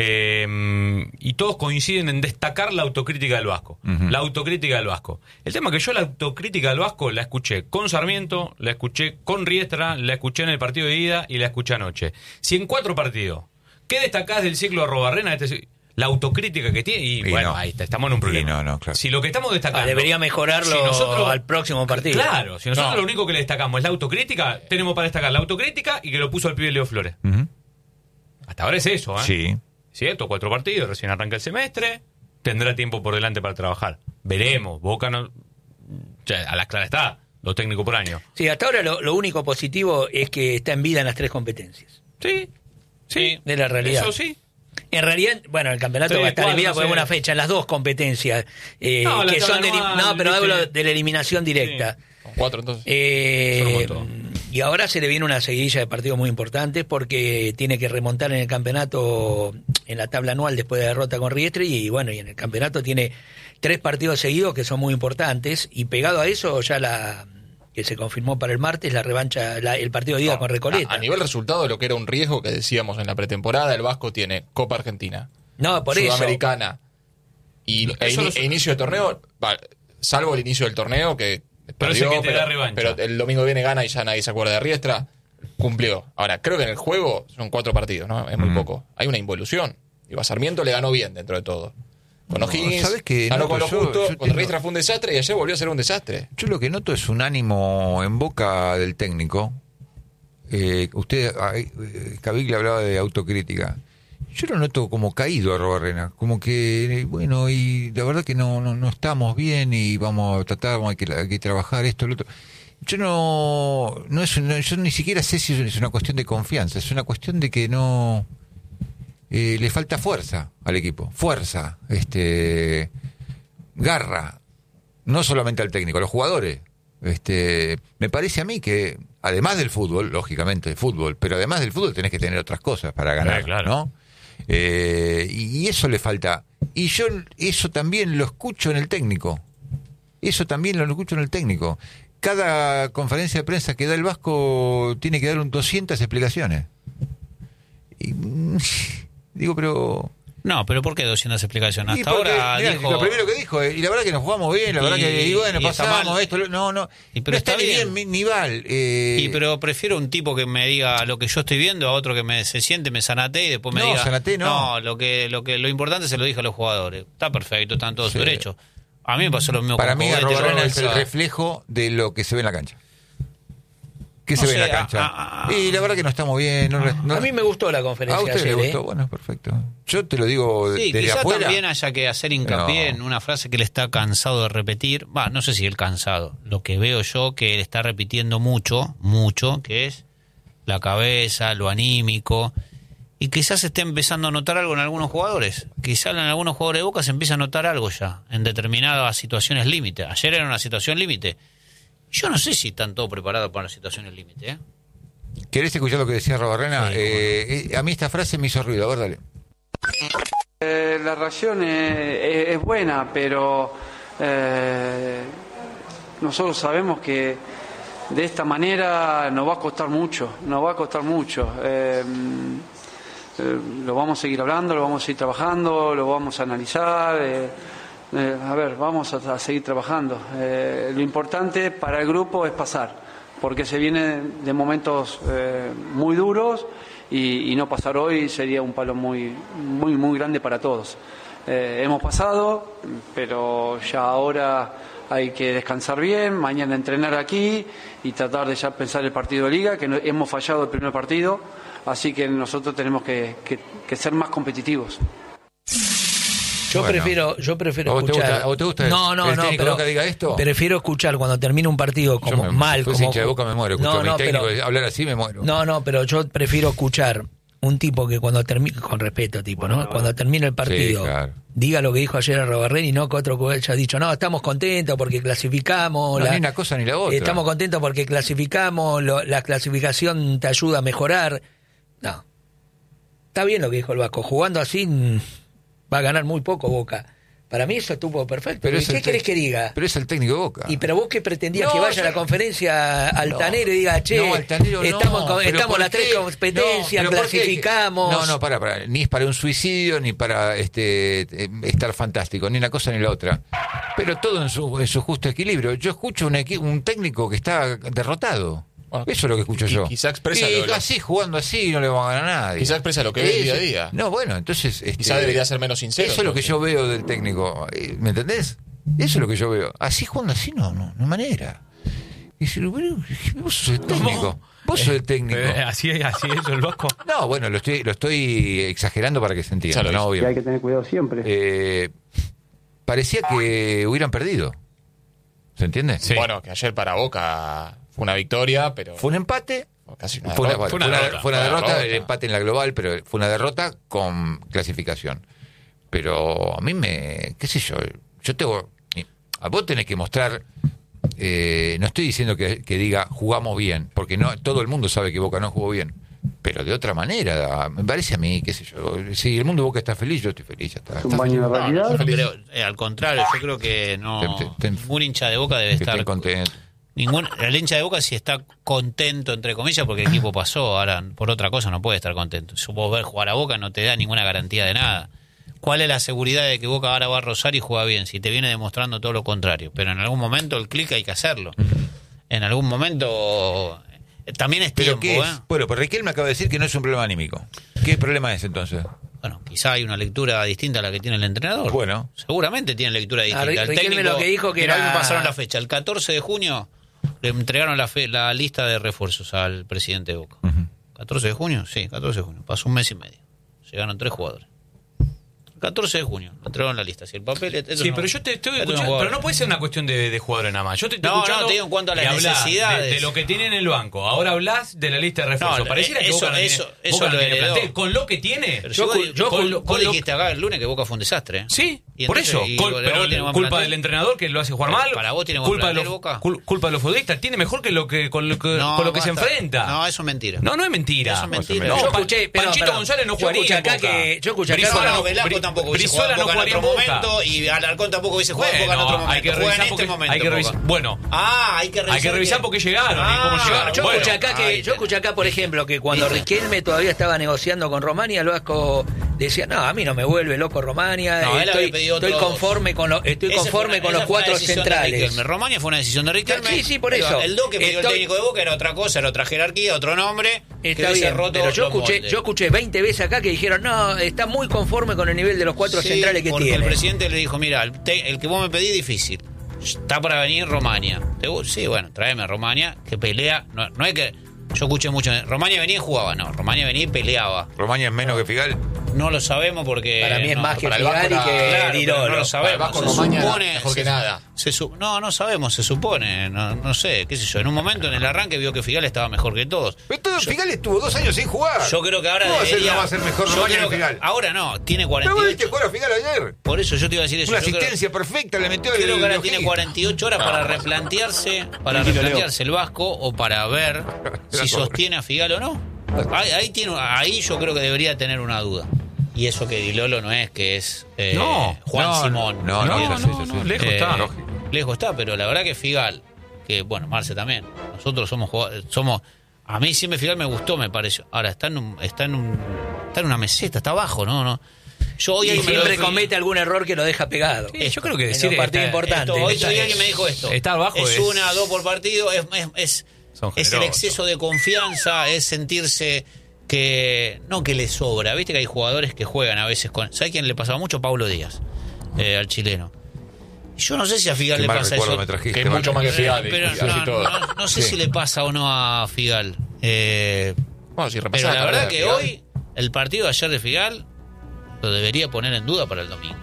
eh, y todos coinciden en destacar la autocrítica del Vasco. Uh-huh. La autocrítica del Vasco. El tema es que yo la autocrítica del Vasco la escuché con Sarmiento, la escuché con Riestra, la escuché en el partido de ida y la escuché anoche. Si en cuatro partidos, ¿qué destacás del ciclo de Arrobarrena? Este, la autocrítica que tiene, y, Y bueno, no. ahí está, estamos en un problema. Y no, no, claro. Si lo que estamos destacando... Ah, debería mejorarlo si nosotros- al próximo partido. Claro, si nosotros No. lo único que le destacamos es la autocrítica, tenemos para destacar la autocrítica y que lo puso el pibe Leo Flores. Uh-huh. Hasta ahora es eso, ¿eh? Sí. Cierto, cuatro partidos, recién arranca el semestre, tendrá tiempo por delante para trabajar. Veremos, Boca no... Ya, a la clara está, dos técnicos por año. Sí, hasta ahora lo, lo único positivo es que está en vida en las tres competencias. Sí, sí. De la realidad. Eso sí. En realidad, bueno, el campeonato Sí, va a estar en cuatro, vida no porque sé. es una fecha, en las dos competencias, eh, No, la que son de, tabla anual, no, pero ¿viste? hablo de la eliminación directa. Con cuatro entonces. Eh, Son un montón. y ahora se le viene una seguidilla de partidos muy importantes porque tiene que remontar en el campeonato, en la tabla anual después de la derrota con Riestre, y bueno, y en el campeonato tiene tres partidos seguidos que son muy importantes, y pegado a eso ya la que se confirmó para el martes, la revancha, la- el partido de ida No, con Recoleta. A, a nivel resultado, lo que era un riesgo que decíamos en la pretemporada, el Vasco tiene Copa Argentina, No, por eso. Sudamericana y e, Eso ini- lo- e inicio de torneo, va, salvo el inicio del torneo que Pero ese que te da revancha. pero el domingo viene gana y ya nadie se acuerda de Riestra, cumplió. Ahora, creo que en el juego son cuatro partidos, ¿no? Es muy Mm. poco. Hay una involución. Y a Sarmiento le ganó bien dentro de todo. Con No, O'Higgins, ¿sabes qué? ganó Noto con lo yo- justo, yo con tengo- Riestra fue un desastre y ayer volvió a ser un desastre. Yo lo que noto es un ánimo en boca del técnico. Eh, usted, ay, eh, Caviglia hablaba de autocrítica. Yo lo noto como caído a Arrobarrena, como que, eh, bueno, y la verdad que no, no, no estamos bien y vamos a tratar, hay que, hay que trabajar esto, lo otro. Yo no, no es, no, yo ni siquiera sé si es una cuestión de confianza, es una cuestión de que no, eh, le falta fuerza al equipo, fuerza, este, garra, no solamente al técnico, a los jugadores. Este, me parece a mí que, además del fútbol, lógicamente el fútbol, pero además del fútbol tenés que tener otras cosas para ganar, Eh, claro. ¿no? Eh, y, y eso le falta. Y yo eso también lo escucho en el técnico. Eso también lo escucho en el técnico. Cada conferencia de prensa que da el Vasco tiene que dar un doscientas explicaciones. Y, mm, digo, pero... No, pero ¿por qué doscientas explicaciones? Y Hasta porque, ahora mirá, dijo... lo primero que dijo, eh, y la verdad que nos jugamos bien, la verdad Y- que, y bueno, y está pasamos mal. esto, lo- no, no, Y pero no está, está ni bien. bien, ni mal. Eh, Y pero prefiero un tipo que me diga lo que yo estoy viendo a otro que me se siente, me sanate y después me No, diga zanaté no. lo que lo que lo importante se lo dije a los jugadores. Está perfecto, están todos Sí. derechos. A mí me pasó lo mismo para con mí, Cogete, Arrobarrena yo- es el reflejo de lo que se ve en la cancha. ¿Qué No se ve sé, en la cancha? a- a- y la verdad que no estamos bien. No, no- A mí me gustó la ¿A conferencia usted ayer, le ¿eh? gustó? Bueno, perfecto. Yo te lo digo Sí, desde quizás afuera. también haya que hacer hincapié No. en una frase que él está cansado de repetir. Va, no sé si él cansado. Lo que veo yo que él está repitiendo mucho, mucho, que es la cabeza, lo anímico. Y quizás se esté empezando a notar algo en algunos jugadores. Quizás en algunos jugadores de Boca se empieza a notar algo ya, en determinadas situaciones límite. Ayer era una situación límite. Yo no sé si están todos preparados para las situaciones límite, ¿eh? ¿Querés escuchar lo que decía Arrobarrena? Sí, eh, eh, a mí esta frase me hizo ruido. A ver, dale. Eh, la reacción es, es- es buena, pero eh, nosotros sabemos que de esta manera nos va a costar mucho, nos va a costar mucho. Eh, eh, lo vamos a seguir hablando, lo vamos a seguir trabajando, lo vamos a analizar. eh, eh, a ver, vamos a, a seguir trabajando. Eh, lo importante para el grupo es pasar, porque se viene de momentos eh, muy duros. Y, y no pasar hoy sería un palo muy, muy, muy grande para todos. Eh, hemos pasado, pero ya ahora hay que descansar bien, mañana entrenar aquí y tratar de ya pensar el partido de liga, que no, hemos fallado el primer partido, así que nosotros tenemos que, que, que ser más competitivos. Yo Bueno. prefiero, yo prefiero ¿A vos te escuchar. gusta- a vos te gusta no, el- no, el no, técnico pero Boca diga esto? prefiero escuchar cuando termina un partido como Yo me, mal, si fuese como hincha de Boca me muero. Escucho no, a mi no, técnico pero, hablar así me muero. no, no, pero yo prefiero escuchar un tipo que cuando termine, con respeto, tipo, ¿no? Cuando termine el partido, Sí, claro. diga lo que dijo ayer a Robarren y no que otro que haya dicho, no, estamos contentos porque clasificamos. No, la- ni una cosa ni la otra. Estamos contentos porque clasificamos, lo- la clasificación te ayuda a mejorar. No. Está bien lo que dijo el Vasco, jugando así, mm, Va a ganar muy poco Boca. Para mí eso estuvo perfecto. Pero ¿Y qué querés que diga? Pero es el técnico de Boca. Y pero vos que pretendías No, que vaya yo- a la conferencia Altanero y diga, che, No, Altanero no, estamos, con- pero estamos ¿por las tres qué? competencias, No, pero ¿por qué? clasificamos. No, no, para, para. Ni es para un suicidio, ni para este eh, estar fantástico, ni una cosa ni la otra. Pero todo en su, en su justo equilibrio. Yo escucho un, equi- un técnico que está derrotado. Bueno, Eso es lo que escucho qui- yo. quizá expresa y lo- lo- así, jugando así, no le van a ganar a nadie. Quizá expresa lo que ve Eso- día a día. No, bueno, entonces... este, Quizá debería ser menos sincero. Eso es lo que entonces. yo veo del técnico. eh, ¿Me entendés? Eso es lo que yo veo. Así jugando así, no, no, no hay manera. Y si, bueno, vos sos el técnico. Vos sos el técnico. Eh, así es, así es el Vasco. No, bueno, lo estoy, lo estoy exagerando para que se entienda, Ya lo ¿no? hizo. Obvio. Que hay que tener cuidado siempre. Eh, parecía que hubieran perdido. ¿Se entiende? Sí. Bueno, que ayer para Boca fue una victoria, pero Fue un empate. casi una Fue una, derrota. fue una- derrota. fue una Fue una derrota, derrota. el empate en la global, pero fue una derrota con clasificación. Pero a mí me, qué sé yo, yo tengo, a vos tenés que mostrar, eh, no estoy diciendo que, que diga jugamos bien, porque no todo el mundo sabe que Boca no jugó bien, pero de otra manera, me parece a mí, qué sé yo, si el mundo de Boca está feliz, yo estoy feliz, ya está. Es un Está baño de feliz. realidad. Yo creo, eh, al contrario, yo creo que no Te- te- te- ningún hincha de Boca debe Que estar estén contentos. ningún el hincha de Boca si está contento entre comillas porque el equipo pasó, ahora por otra cosa no puede estar contento. Si vos ver jugar a Boca no te da ninguna garantía de nada. ¿Cuál es la seguridad de que Boca ahora va a rozar y juega bien si te viene demostrando todo lo contrario? Pero en algún momento el clic hay que hacerlo. En algún momento eh, también es ¿Pero tiempo, qué es? ¿eh? Bueno, pero Riquelme acaba de decir que no es un problema anímico. ¿Qué problema es entonces? Bueno, quizá hay una lectura distinta a la que tiene el entrenador. Bueno. Seguramente tiene lectura distinta. Ri- El Riquelme técnico, lo que dijo que mirá, era- me pasaron la fecha. El catorce de junio le entregaron la, fe- la lista de refuerzos al presidente de Boca. ¿catorce de junio? Sí, catorce de junio. Pasó un mes y medio. Llegaron tres jugadores. catorce de junio, le entregaron la lista. Si el papel, estos Sí, no- pero yo te estoy estos no escuchando. jugadores. Pero no puede ser una cuestión de, de jugadores nada más. Yo te estoy No, no, escuchando. te digo en cuanto a las y hablás necesidades. De, de lo que tiene en el banco. Ahora hablas de la lista de refuerzos. No, Pareciera que eso- Boca no tiene, eso- eso Boca no lo tiene heredó. plantel. Con lo que tiene. Pero yo, si vos, yo- vos- con, lo- vos con lo- dijiste acá el lunes que Boca fue un desastre. ¿eh? Sí, Y por entonces, eso. y Col- Boca pero tiene buen culpa plantel. del entrenador que lo hace jugar mal. Para vos tiene buen culpa de plantel, los, Boca. cul- culpa de los futbolistas. Tiene mejor que lo que con lo que, No, con lo que se basta. enfrenta. No, eso es mentira. No, no es mentira. Eso es mentira. No, Yo Pa- escuché, pero, Panchito pero, González no yo jugaría escuché en acá Boca. que yo escuché acá Brizuela No, no- Velasco Bri- tampoco hubiese Brizuela jugado en no Boca en jugaría otro en Boca. momento y Alarcón tampoco hubiese jugado en Boca en Bueno, otro momento. hay que Juega en revisar este porque, momento hay que Boca. revisar. Bueno, Ah, hay que revisar. hay que revisar que- porque llegaron y Ah, cómo Yo, llegaron. yo Bueno, escuché acá que, ahí yo escuché acá, por ejemplo, que cuando Riquelme todavía estaba negociando con Romania, el Vasco decía, no, a mí no me vuelve loco Romania, No, él estoy, había pedido estoy otros- conforme con los, estoy Esa fue conforme una- con esa los fue una cuatro decisión de centrales. Riquelme. Romania fue una decisión de Riquelme. Sí, sí, por Pero eso. El do que pidió el Estoy- técnico de Boca era otra cosa, era otra jerarquía, otro nombre. que Está hubiese bien, roto pero yo los escuché, moldes. yo escuché veinte veces acá que dijeron, no, está muy conforme con el nivel de los cuatro Sí, centrales que porque tiene. el presidente le dijo, mira, el, te- el que vos me pedís difícil. Está para venir Romania. ¿Te gu- Sí, bueno, tráeme a Romania, que pelea. No, no hay que... Yo escuché mucho. Romania venía y jugaba, no. Romania venía y peleaba. ¿Romania es menos que Figal? No lo sabemos porque... Para mí es no, más que para el Vasco Figal y era- que Claro, pero Dirolo. no lo sabemos. Para el Vasco Se Romagna era supone- mejor que se- nada. se su- no, no sabemos, se supone. No, no sé, qué sé yo. En un momento en el arranque vio que Figal estaba mejor que todos. Pero todo, Figal estuvo dos años sin jugar. Yo creo que ahora ¿Cómo va a ser- debería... no va a ser mejor yo Romania creo que que- Figal? Ahora no, tiene Pero cuarenta vos y viste ocho. jugar a Figal ayer. Por eso yo te iba a decir eso. Una Yo creo- asistencia perfecta le metió Creo el que ahora el tiene O'Higgins. cuarenta y ocho horas para replantearse, para Tranquilo, replantearse el Vasco o para ver si pobre. sostiene a Figal o no. Ahí, ahí tiene, ahí yo creo que debería tener una duda. Y eso que Dilolo no es que es eh, No, Juan no, Simón. no, no, No, sí, no, sí, no, sí. lejos Eh, está. lejos está, pero la verdad que Figal, que bueno, Marce también, nosotros somos jugadores, somos, a mí siempre Figal me gustó, me pareció. Ahora está en un, está en un, está en una meseta, está abajo, no, no. Yo hoy Y alguien me lo siempre definió- comete algún error que lo deja pegado. Sí, yo creo que en decir los partidos está- importantes. Esto, hoy, Está- hoy alguien me dijo esto. está abajo es, es- una, dos por partido, es, es, es, Son es el generosos. exceso de confianza, es sentirse que no que le sobra. Viste que hay jugadores que juegan a veces con... ¿Sabes quién le pasaba mucho? Paulo Díaz, eh, al chileno. Y yo no sé si a Figal Qué le mal pasa recuerdo eso. me trajiste, Que es mucho Marco. más que Figal. Pero y casi no, todo. no- no sé Sí. si le pasa o no a Figal. Eh, Bueno, si pero repasás la verdad carrera de que Figal, hoy el partido de ayer de Figal lo debería poner en duda para el domingo.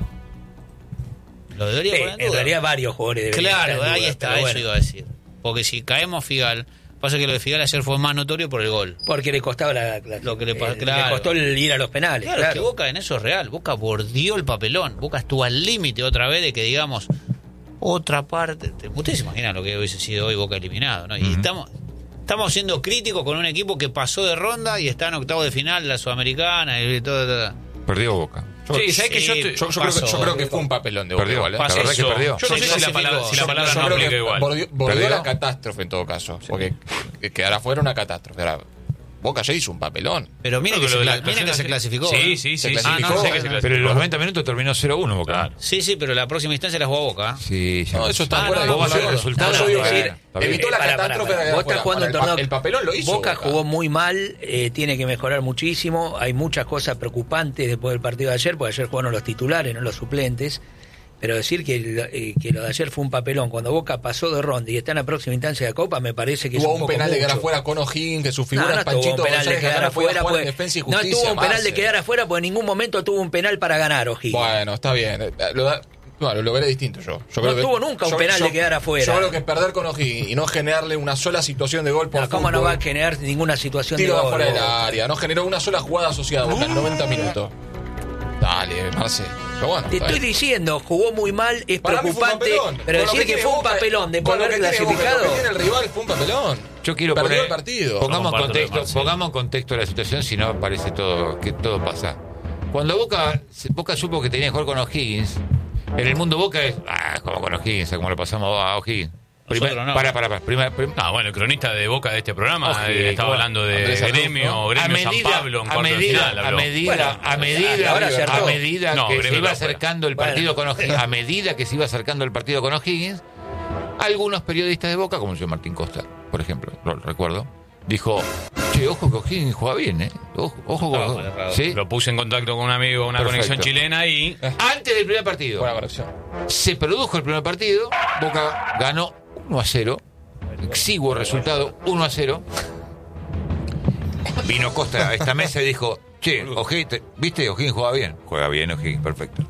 Lo debería Sí, poner en en duda. realidad varios jugadores deberían Claro, estar en ahí duda, está, pero eso bueno, iba a decir. Porque si caemos Figal, pasa que lo de Figal ayer fue más notorio por el gol. Porque le costaba la, la- Lo que le pa- eh, claro. costó el ir a los penales. Claro, Claro, es que Boca en eso es real. Boca bordeó el papelón. Boca estuvo al límite otra vez de que digamos otra parte. Ustedes se imaginan lo que hubiese sido hoy Boca eliminado, ¿no? Y estamos estamos siendo críticos con un equipo que pasó de ronda y está en octavo de final, la Sudamericana y todo. todo. Perdió Boca. Yo, Sí, ¿sabés que yo, estoy- yo, yo creo que, yo creo que fue un papelón de Boca Perdió, igual, ¿eh? la verdad que Eso. perdió. Yo no Sí, sé sí, si la palabra- si la palabra yo no creo aplica que igual. Bordió, bordió ¿Perdió? la catástrofe en todo caso. Porque que quedar afuera una catástrofe. Ahora, Boca ya hizo un papelón. Pero mira No, que, pero se, la cla- mira que se actuación- clasificó. Sí, ¿eh? sí, Se sí. clasificó. Ah, no, sé que se Pero en clasificó. los noventa minutos terminó cero uno Boca. Claro. Sí, sí, pero la próxima instancia la jugó Boca. ¿eh? Sí, ya. No, eso está Ah, fuera no, de no, vos vas a ver el discusión. resultado. No, yo digo Está que bien, está bien. evitó la Eh, pará, catástrofe pará, de pará. Vos afuera. estás jugando Ahora, un el, pa- torneo- el papelón lo hizo. Boca Boca. jugó muy mal, eh, tiene que mejorar muchísimo. Hay muchas cosas preocupantes después del partido de ayer, porque ayer jugaron los titulares, no los suplentes. Pero decir que, lo- eh, que lo de ayer fue un papelón, cuando Boca pasó de ronda y está en la próxima instancia de Copa, me parece que es Tuvo un un poco penal de quedar mucho. afuera con O'Higgins, que su No, figura no es tuvo Panchito un penal de González, quedar no podía afuera, jugar en porque- defensa y no justicia. tuvo un penal más, de eh. quedar afuera, porque en ningún momento tuvo un penal para ganar O'Higgins. Bueno, está bien. Eh, Lo, da- bueno, lo veré distinto yo. yo No creo que- tuvo nunca un yo- penal yo- de quedar afuera. Yo creo que perder con O'Higgins y no generarle una sola situación de gol por No, ¿Cómo fútbol, no va a generar ninguna situación tiro de de gol? afuera del Boca? área, no generó una sola jugada asociada a Boca en noventa minutos. Dale, Marce. Pero bueno, Te está estoy bien. diciendo, jugó muy mal, es Para mí fue un preocupante, papelón. pero Con lo decir que tiene fue un Boca- papelón de con poder lo haber que tiene Boca, clasificado. Lo que tiene el rival fue un papelón. Yo quiero Perdió poner, el partido. Pongamos, No comparto lo de contexto, Marcelo. pongamos en contexto la situación, si no parece todo que todo pasa. Cuando Boca, Boca supo que tenía que jugar con O'Higgins, en el mundo Boca es, ah, como con O'Higgins, como lo pasamos a O'Higgins. Nosotros no. Para, para, para. Primer, prim- Ah, bueno, el cronista de Boca de este programa Ojo, eh, estaba bueno, hablando de Andrés Arruz, Gremio, ¿no? Gremio a San medida, Pablo en a cuarto de medida, final. a habló. medida, Bueno, a medida, ahora acertó. a medida No, que Gremio se iba no fuera. acercando el Bueno. partido con O'Higgins, a medida que se iba acercando el partido con O'Higgins, algunos periodistas de Boca, como el señor Martín Costa, por ejemplo, lo recuerdo, dijo, che, ojo que O'Higgins juega bien, ¿eh? Ojo, ojo Estaba con... mal errado. ¿Sí? Lo puse en contacto con un amigo, una Perfecto. conexión chilena y... Antes del primer partido. Buena corrección. Se produjo el primer partido, Boca ganó uno a cero, exiguo resultado, uno a cero. Vino Costa a esta mesa y dijo, che, O'Higgins, te- ¿viste? O'Higgins juega bien. Juega bien O'Higgins, perfecto.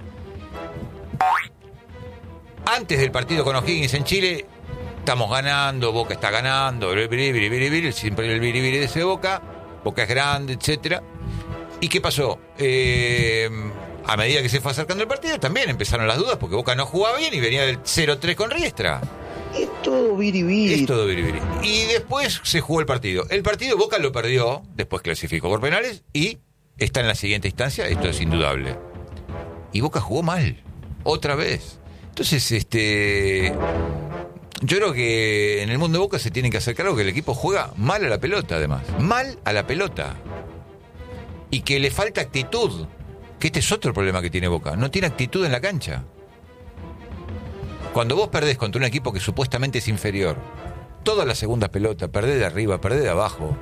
Antes del partido con O'Higgins en Chile, estamos ganando, Boca está ganando, biri, biri, biri, biri, siempre el biribiri de ese Boca, Boca es grande, etcétera. ¿Y qué pasó? Eh, a medida que se fue acercando el partido, también empezaron las dudas, porque Boca no jugaba bien y venía del cero tres con Riestra. Es todo biribiri. Es todo biribiri. Y después se jugó el partido. El partido Boca lo perdió, después clasificó por penales y está en la siguiente instancia, esto es indudable. Y Boca jugó mal, otra vez. Entonces, este... yo creo que en el mundo de Boca se tiene que hacer claro que el equipo juega mal a la pelota, además. Mal a la pelota. Y que le falta actitud. Que este es otro problema que tiene Boca. No tiene actitud en la cancha. Cuando vos perdés contra un equipo que supuestamente es inferior, todas las segundas pelotas, perdés de arriba, perdés de abajo,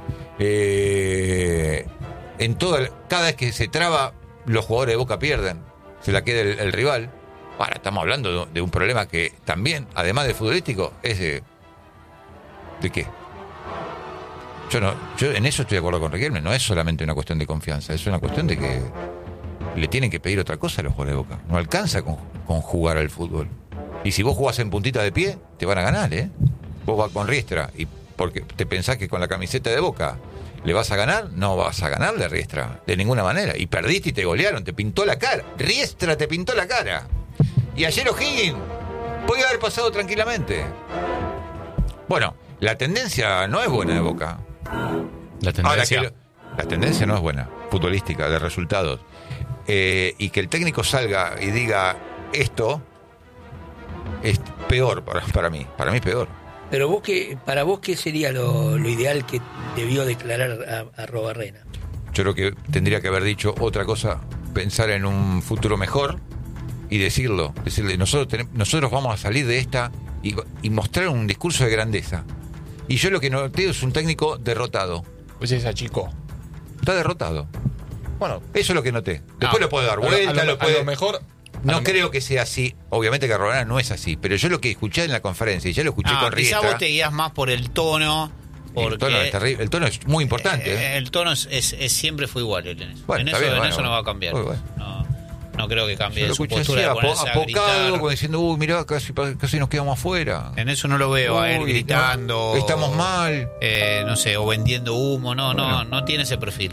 eh, en toda, cada vez que se traba, los jugadores de Boca pierden, se la queda el, el rival. Ahora, estamos hablando de, de un problema que también, además de futbolístico, es de... ¿De qué? Yo no, yo en eso estoy de acuerdo con Riquelme, no es solamente una cuestión de confianza, es una cuestión de que le tienen que pedir otra cosa a los jugadores de Boca. No alcanza con, con jugar al fútbol. Y si vos jugás en puntita de pie, te van a ganar, ¿eh? Vos vas con Riestra y porque te pensás que con la camiseta de Boca le vas a ganar, no vas a ganarle a Riestra, de ninguna manera. Y perdiste y te golearon, te pintó la cara. Riestra te pintó la cara. Y ayer O'Higgins podía haber pasado tranquilamente. Bueno, la tendencia no es buena de Boca. La Ahora tendencia... que lo- la tendencia no es buena, futbolística, de resultados. Eh, y que el técnico salga y diga esto es peor para, para mí. Para mí es peor. Pero vos qué, para vos, ¿qué sería lo, lo ideal que debió declarar a, a Arrobarrena? Yo creo que tendría que haber dicho otra cosa, pensar en un futuro mejor y decirlo. Decirle, nosotros, tenemos, nosotros vamos a salir de esta y, y mostrar un discurso de grandeza. Y yo lo que noté es un técnico derrotado. Pues es chico. Está derrotado. Bueno, eso es lo que noté. Después no, lo puede dar a lo- vuelta, a lo, lo a puede... lo mejor. No a lo creo que sea así. Obviamente que Arrobarrena no es así. Pero yo lo que escuché en la conferencia, y ya lo escuché Ah, con quizá Riestra... vos te guías más por el tono. Porque, el, tono es terrible. El tono es muy importante. eh, ¿eh? el tono es, es- es- siempre fue igual en eso. Bueno, en está eso, bien, en bueno, eso no bueno. va a cambiar. Muy bueno. No, no creo que Yo cambie lo su escuché así, postura de apo- ponerse a apocado, gritar. como diciendo, uy, mirá, casi, casi nos quedamos afuera. En eso no lo veo a él Uy, gritando. no, estamos mal. eh, no sé, o vendiendo humo. No, no, Bueno. no tiene ese perfil, ¿eh?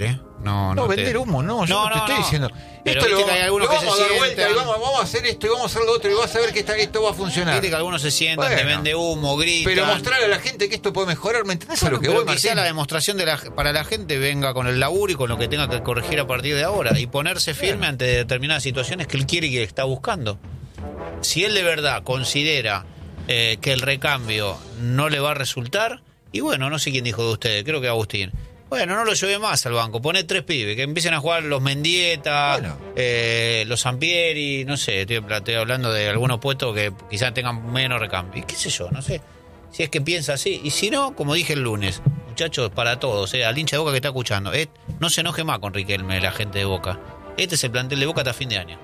No, No, no te- vender humo, no, yo No, no, te no, estoy no. diciendo. Pero Esto viste lo, que hay algunos lo que vamos se a dar vuelta y sientan. vamos, vamos a hacer esto y vamos a hacer lo otro y vas a ver que esta- esto va a funcionar. Viste que algunos se sientan, te Bueno. vende humo, gritan. Pero mostrarle a la gente que esto puede mejorar, ¿me entendés a Bueno, lo que pero voy, quizá Martín? la demostración de la, para la gente venga con el laburo y con lo que tenga que corregir a partir de ahora y ponerse firme ante determinadas situaciones que él quiere y que está buscando. Si él de verdad considera eh, que el recambio no le va a resultar, y bueno, no sé quién dijo de ustedes, creo que Agustín. Bueno, no lo lleve más al banco, pone tres pibes, que empiecen a jugar los Mendieta, Bueno. eh, los Sampieri, no sé, estoy, estoy hablando de algunos puestos que quizás tengan menos recambio. Y qué sé yo, no sé. Si es que piensa así. Y si no, como dije el lunes, muchachos, para todos, eh, al hincha de Boca que está escuchando, eh, no se enoje más con Riquelme, la gente de Boca. Este es el plantel de Boca hasta fin de año.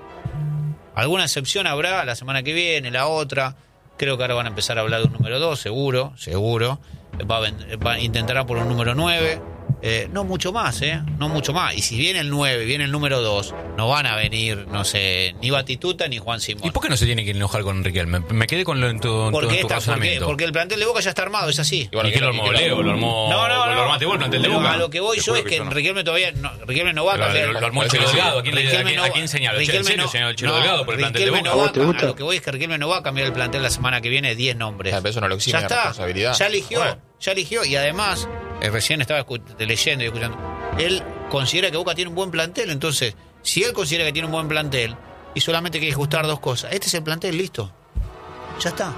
Alguna excepción habrá la semana que viene, la otra. Creo que ahora van a empezar a hablar de un número dos, seguro, seguro. Va a, ven- va- intentará por un número nueve. Eh, no mucho más, ¿eh? No mucho más. Y si viene el nueve, viene el número dos, no van a venir, no sé, ni Batituta ni Juan Simón. ¿Y por qué no se tiene que enojar con Riquelme? Me, me quedé con lo en tu, en tu- Porque, en tu esta- porque, razonamiento. porque el plantel de Boca ya está armado, es así. Y bueno, ¿Y qué lo que- armó que- Leo? ¿Lo armó, No, no, lo no. armaste vos el plantel de Pero Boca? a lo que voy Te yo juro es que yo no. Riquelme todavía no, Riquelme no va a Pero cambiar. lo, lo armó el Parece Chelo que sí. Delgado. ¿A quién, le, a Riquelme quién, no a va- quién señaló? ¿En Riquelme serio no- señaló el Chelo no, Delgado por el plantel de Riquelme Boca? no va- ¿A vos te gusta? A lo que voy es que Riquelme no va a cambiar el plantel la semana que viene diez nombres. Ah, pero eso no lo exime Ya de está, responsabilidad. ya eligió, Bueno. ya eligió y además, eh, recién estaba escu- leyendo y escuchando, él considera que Boca tiene un buen plantel, entonces, si él considera que tiene un buen plantel y solamente quiere ajustar dos cosas, este es el plantel, listo, ya está.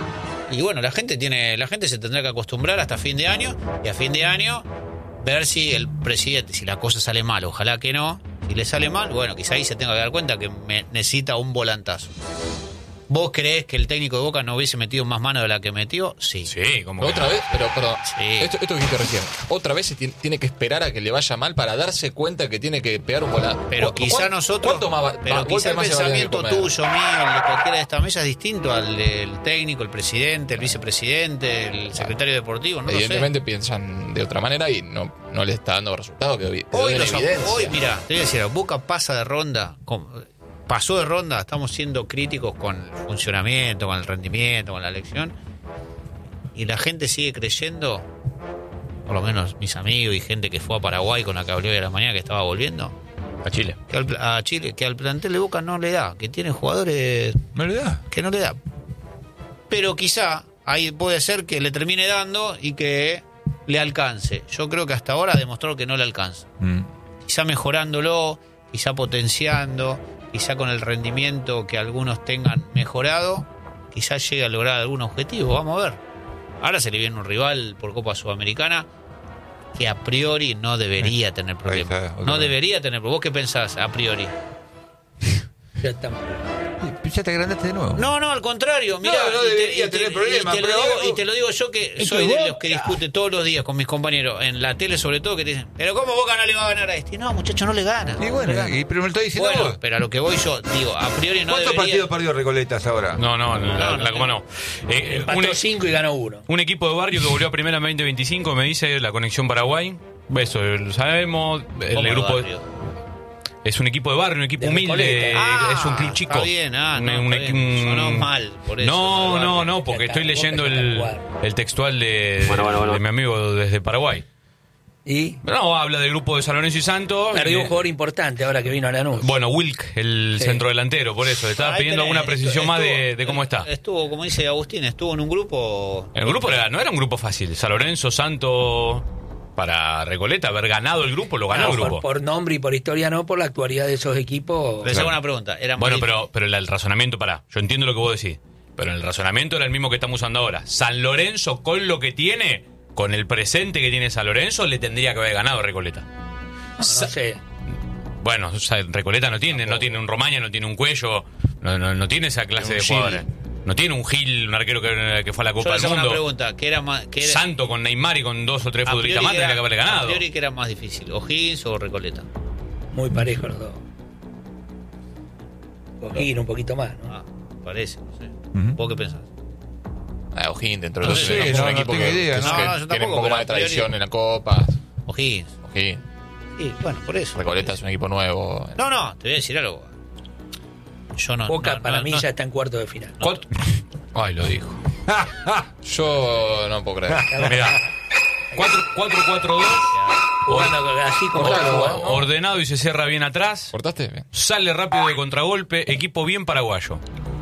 Y bueno, la gente tiene, la gente se tendrá que acostumbrar hasta fin de año y a fin de año ver si el presidente, si la cosa sale mal, ojalá que no, si le sale mal, bueno, quizá ahí se tenga que dar cuenta que me- necesita un volantazo. ¿Vos creés que el técnico de Boca no hubiese metido más mano de la que metió? Sí. Sí, como Otra vez, pero perdón, Sí. esto, esto que dijiste recién, otra vez se ti- tiene que esperar a que le vaya mal para darse cuenta que tiene que pegar un volado. Pero quizá nosotros. ¿Cuánto más va- pero más quizá el golpe más se va a tener que pensamiento comer? tuyo, mío, el de cualquiera de esta mesa es distinto al del técnico, el presidente, el vicepresidente, el secretario deportivo, no Evidentemente piensan de otra manera y no, no le está dando resultados que lo sé. Hoy, hoy los- hoy, mira, te voy a decir, Boca pasa de ronda, con- pasó de ronda, estamos siendo críticos con el funcionamiento, con el rendimiento, con la elección, y la gente sigue creyendo, por lo menos mis amigos y gente que fue a Paraguay con la que hablé hoy a la mañana que estaba volviendo, a Chile. que al, a Chile, que al plantel de Boca no le da, que tiene jugadores ¿No le da? que no le da. Pero quizá ahí puede ser que le termine dando y que le alcance. Yo creo que hasta ahora demostró que no le alcanza. Mm. Quizá mejorándolo, quizá potenciando, quizá con el rendimiento que algunos tengan mejorado, quizá llegue a lograr algún objetivo. Vamos a ver. Ahora se le viene un rival por Copa Sudamericana que a priori no debería tener problemas. está, otra No vez. debería tener problemas. ¿Vos qué pensás a priori? Ya estamos. Ya te agrandaste de nuevo. No, no, al contrario. Mirá, No, no y te- debería y te- tener y problemas, te lo pero digo- algo- y te lo digo yo que Es soy que de Boca. los que discute todos los días con mis compañeros, en la tele sobre todo, que te dicen, pero ¿cómo Boca no le va a ganar a este? No, muchacho, no le gana. Y no le bueno, gana. y, pero me lo está diciendo Bueno, vos. pero a lo que voy yo, digo, a priori no ¿Cuántos debería... partidos perdió Recoletas ahora? No, no, la, no, la- cómo no. Eh, eh, Empató un, cinco y ganó uno. un equipo de barrio que volvió a primera en veinte veinticinco, me dice la Conexión Paraguay. Eso, lo sabemos. El ¿Cómo grupo barrio? es un equipo de barrio, un equipo De humilde, Recoleta. Ah, es un club chico. está bien, ah, Un- no, un está equi- bien. un- Sonó mal, por eso, No, de no, barrio. no, porque Ya está, estoy leyendo Boca ya el, está jugando. el textual de, Bueno, bueno, bueno. de mi amigo desde Paraguay. Y No, habla del grupo de San Lorenzo y Santos. perdió y- un jugador importante ahora que vino a Lanús. Bueno, Wilk, el Sí. centro delantero, por eso. Estaba Ahí pidiendo tenés, alguna precisión estu- más de, estuvo- de cómo está. Estuvo, como dice Agustín, estuvo en un grupo... El grupo era- no era un grupo fácil. San Lorenzo, Santos, para Recoleta, haber ganado el grupo, lo ganó No, el por, grupo. por nombre y por historia no, por la actualidad de esos equipos. Les hago una pregunta. Era Bueno, muy pero, pero el, el razonamiento, pará, yo entiendo lo que vos decís, pero el razonamiento era el mismo que estamos usando ahora. San Lorenzo, con lo que tiene, con el presente que tiene San Lorenzo, le tendría que haber ganado a Recoleta. No, no sé. Bueno, o sea, Recoleta no tiene, no tiene un Romaña, no tiene un Cuello, no, no, no tiene esa clase Un de Gil. jugadores. No tiene un Gil, un arquero que, que fue a la Yo Copa les del hago una Mundo. pregunta. ¿Qué era más, qué era, Santo con Neymar y con dos o tres a futbolistas priori más que tendría era- que haberle A ganado. priori que era más difícil, O'Higgins o Recoleta. Muy parejo los dos. O'Higgins un poquito más, ¿no? Ah, parece, no sé. Ujú. ¿Vos qué pensás? Ah, O'Higgins dentro de No los sé, es no, un no equipo tengo que, idea, que- no. que No, yo tiene tampoco, un poco pero más de a priori- tradición en la Copa. O'Higgins. O'Higgins. Sí, bueno, por eso. Recoleta es un equipo nuevo. No, no, te voy a decir algo. Yo no. Boca no, para no, mí no. ya está en cuarto de final. ¿Cuánto? Ay, lo dijo. Yo no puedo creer. Mirá, cuatro cuatro dos Jugando así como está jugando. Ordenado y se cierra bien atrás. ¿Cortaste? Bien. Sale rápido de contragolpe. Equipo bien paraguayo.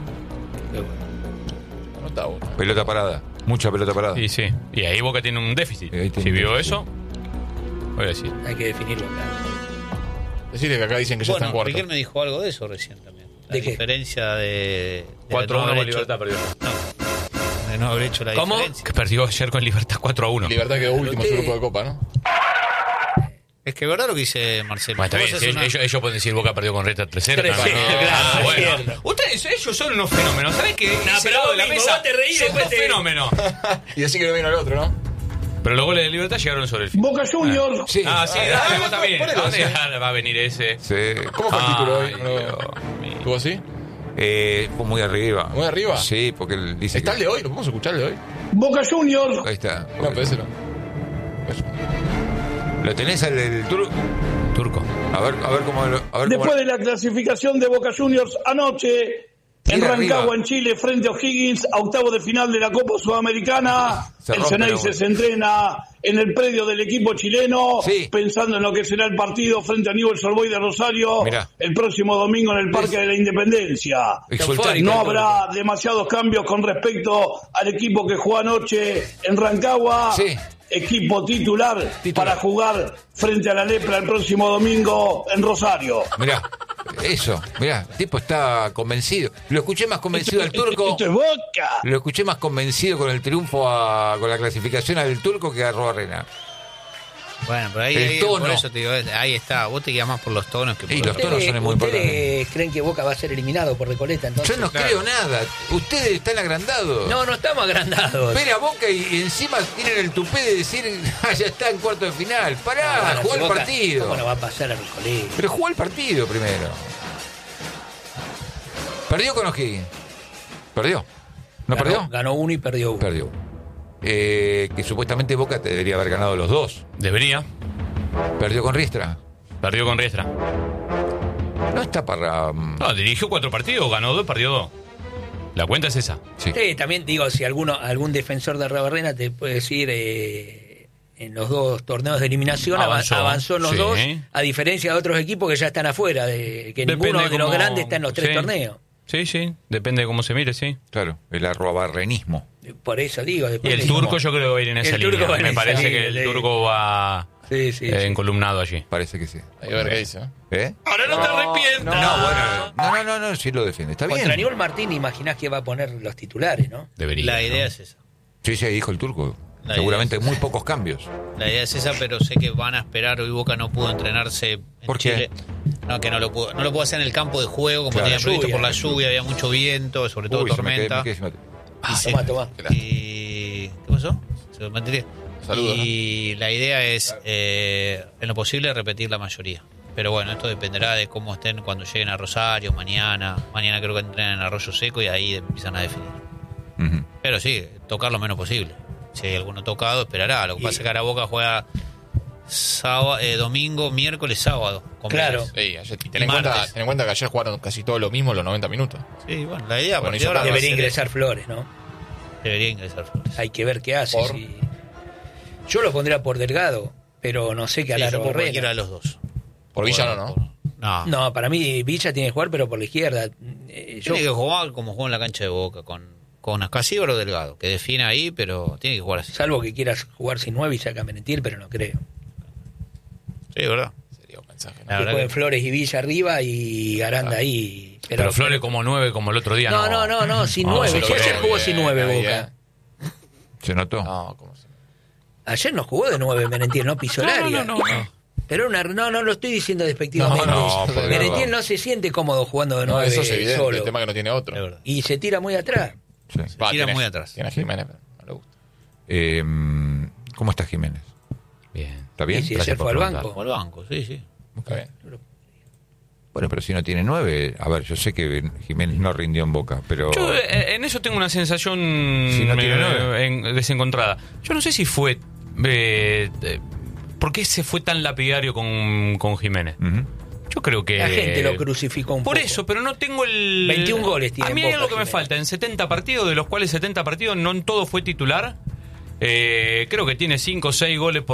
No está uno. Pelota parada. Mucha pelota parada. Sí, sí. Y ahí Boca tiene un déficit. Ahí tiene Si un vio déficit. eso, voy a decir. Hay que definirlo acá. Decirle que acá dicen que ya Bueno, está en cuarto. Riquelme dijo algo de eso recién también. La ¿De qué? diferencia de... de cuatro a no uno haber con hecho- Libertad perdió. De no haber hecho la ¿Cómo? diferencia. Que perdió ayer con Libertad cuatro a uno. Libertad quedó último en su usted- grupo de Copa, ¿no? Es que es verdad lo que dice Marcelo. Bueno, está Vos bien, haces si una- ellos, ellos pueden decir Boca perdió con Reta tres cero. tres cero, Ah, claro, bueno. es cierto. Ustedes, ellos son unos fenómenos. ¿Sabés qué? Ese pero lado vos de la mismo, mesa vos te reís, son después dos te- fenómenos. Y así que no vino el otro, ¿no? Pero los goles de Libertad llegaron sobre el fin. Boca Juniors. Sí. Ah, sí, Ah, dale, ah, vos también. ponelo, ¿A dónde sí. va a venir ese? Sí. ¿Cómo fue el título hoy? Ay, No- Dios mío. ¿Estuvo así? Eh, fue muy arriba. ¿Muy arriba? Sí, porque él dice ¿Está que... el de hoy? ¿Lo podemos escuchar el de hoy? Boca Juniors. Ahí está. No, pero ese no. Eso. ¿Lo tenés al del turco? Turco. A ver, a ver cómo... lo- A ver Después cómo... de la clasificación de Boca Juniors anoche en Tira Rancagua, arriba. en Chile, frente a O'Higgins, a octavo de final de la Copa Sudamericana, Se el rompe la Ceneice bola. se entrena en el predio del equipo chileno, Sí. pensando en lo que será el partido frente a Newell's Old Boys de Rosario Mirá. el próximo domingo en el Parque de la Independencia. Exultante. No habrá demasiados cambios con respecto al equipo que jugó anoche en Rancagua. Sí. Equipo titular, Titular. para jugar frente a la Lepra el próximo domingo en Rosario. Mirá, eso, mirá, el tipo está convencido. Lo escuché más convencido al turco. Esto es Boca. Lo escuché más convencido con el triunfo, a- con la clasificación al turco que a Arrobarrena. Bueno, pero ahí, El ahí- tono. por eso te digo, ahí está. Vos te guías más por los tonos que por Y los los tonos ¿Ustedes, son muy ustedes importantes. creen que Boca va a ser eliminado por Recoleta entonces? Yo no creo nada. Ustedes están agrandados. No, no estamos agrandados. Ver a Boca y, y encima tienen el tupé de decir, ah, ya está en cuarto de final. Pará, Ah, bueno, jugá si el Boca- partido. ¿Cómo no va a pasar a Recoleta? Pero jugá el partido primero. ¿Perdió con O'Higgins? ¿Perdió? ¿No Ganó- perdió? Ganó uno y perdió uno. Perdió. Eh, que supuestamente Boca te debería haber ganado los dos. Debería. Perdió con Riestra. Perdió con Riestra. No está para... mm, No, dirigió cuatro partidos, ganó dos, perdió dos. La cuenta es esa. Sí. Sí, también digo, si alguno algún defensor de Arrobarrena te puede decir, eh, en los dos torneos de eliminación Avanzó, avanzó, avanzó en los sí. dos, a diferencia de otros equipos que ya están afuera, de que Depende ninguno de los cómo- grandes está en los tres sí. torneos. Sí, sí, depende de cómo se mire, sí. Claro, el arrobarrenismo. Por eso digo. Y después el de- turco yo creo que va a ir en El esa turco línea. va en Me esa parece línea, que el sí. turco va Sí, sí, eh, sí. encolumnado allí. Parece que sí. Hay que ver qué dice, ¿eh? ¿Eh? Ahora no, te arrepientas. No, bueno. No, no, no, no, sí lo defiende. Está Contra bien. Aníbal Martín imaginás que va a poner los titulares, ¿no? Debería. La idea ¿no? es esa. Sí, sí, dijo el turco. La Seguramente idea es muy pocos cambios. La idea es esa, pero sé que van a esperar. Hoy Boca no pudo entrenarse en ¿Por qué? Chile. No, que no lo pudo, no lo pudo hacer en el campo de juego como Claro, tenía previsto lluvia, por la la lluvia, había mucho viento, sobre todo Uy, se me quedé- tormenta. me quedé sin mate. Ah, Sí. tomá, tomá. Y ¿qué pasó? Se me material. Saludos, Y la idea es, eh, en lo posible, repetir la mayoría. Pero bueno, esto dependerá de cómo estén cuando lleguen a Rosario, mañana. Mañana creo que entrenan en Arroyo Seco y ahí empiezan a definir. Ujú. Pero sí, tocar lo menos posible. Si hay alguno tocado, esperará. Lo que pasa es que ahora Boca juega sábado, eh, domingo, miércoles, sábado. con Claro. Vélez. Sí, ayer- y ten, Y en cuenta, martes. ten en cuenta que ayer jugaron casi todo lo mismo los noventa minutos. Sí, bueno, la idea a Bueno, partir hizo de ahora cambio. va a Debería ser ingresar Flores, ¿no? eso. Debería ingresar Flores. Hay que ver qué hace. Por- si- Yo lo pondría por Delgado, pero no sé qué Sí, hará yo por cualquiera de Arrobarrena. los dos. Por Villa no, ¿no? No. No, para mí Villa tiene que jugar, pero por la izquierda. Eh, yo- Tiene que jugar como jugó en la cancha de Boca, con, con Ascasíbaro Delgado, que define ahí, pero tiene que jugar así. Salvo que quieras jugar sin nueve y saca Menetil, pero no creo. Sí, ¿verdad? Sería un mensaje, ¿no? La Que verdad jueguen que- Flores y Villa arriba y Aranda ahí. Pero, Flores como nueve, como el otro día, No, no. no, no, no, sin No, nueve. se lo Si veo ayer jugó bien, sin nueve bien. Boca. ¿Se notó? No, ¿cómo se Ayer no jugó de nueve Menetil, no pisó el No, área. no, no, no. Pero una, no, no lo estoy diciendo despectivamente. No, no, por Menetil favor. no se siente cómodo jugando de No, nueve eso es evidente. solo. El tema es que no tiene otro. Es verdad. Y se tira muy atrás. Sí. Va, tira tiene- muy atrás. Tiene a Jiménez, pero no le gusta. Eh, ¿Cómo está Jiménez? Bien. ¿Está bien? Y si Gracias ayer por fue al preguntar. banco. Como el banco, sí, sí. Está bien. Bueno, pero si no tiene nueve... A ver, yo sé que Jiménez no rindió en Boca, pero... Yo eh, en eso tengo una sensación Si no tiene eh, nueve. en- desencontrada. Yo no sé si fue... Eh, eh, ¿Por qué se fue tan lapidario con, con Jiménez? Ujú. Yo creo que... La gente lo crucificó un Por poco. eso, pero no tengo el... veintiún goles tiene A mí en hay Boca, algo que me Jiménez. falta. En setenta partidos, de los cuales setenta partidos, no en todo fue titular. Eh, creo que tiene cinco o seis goles por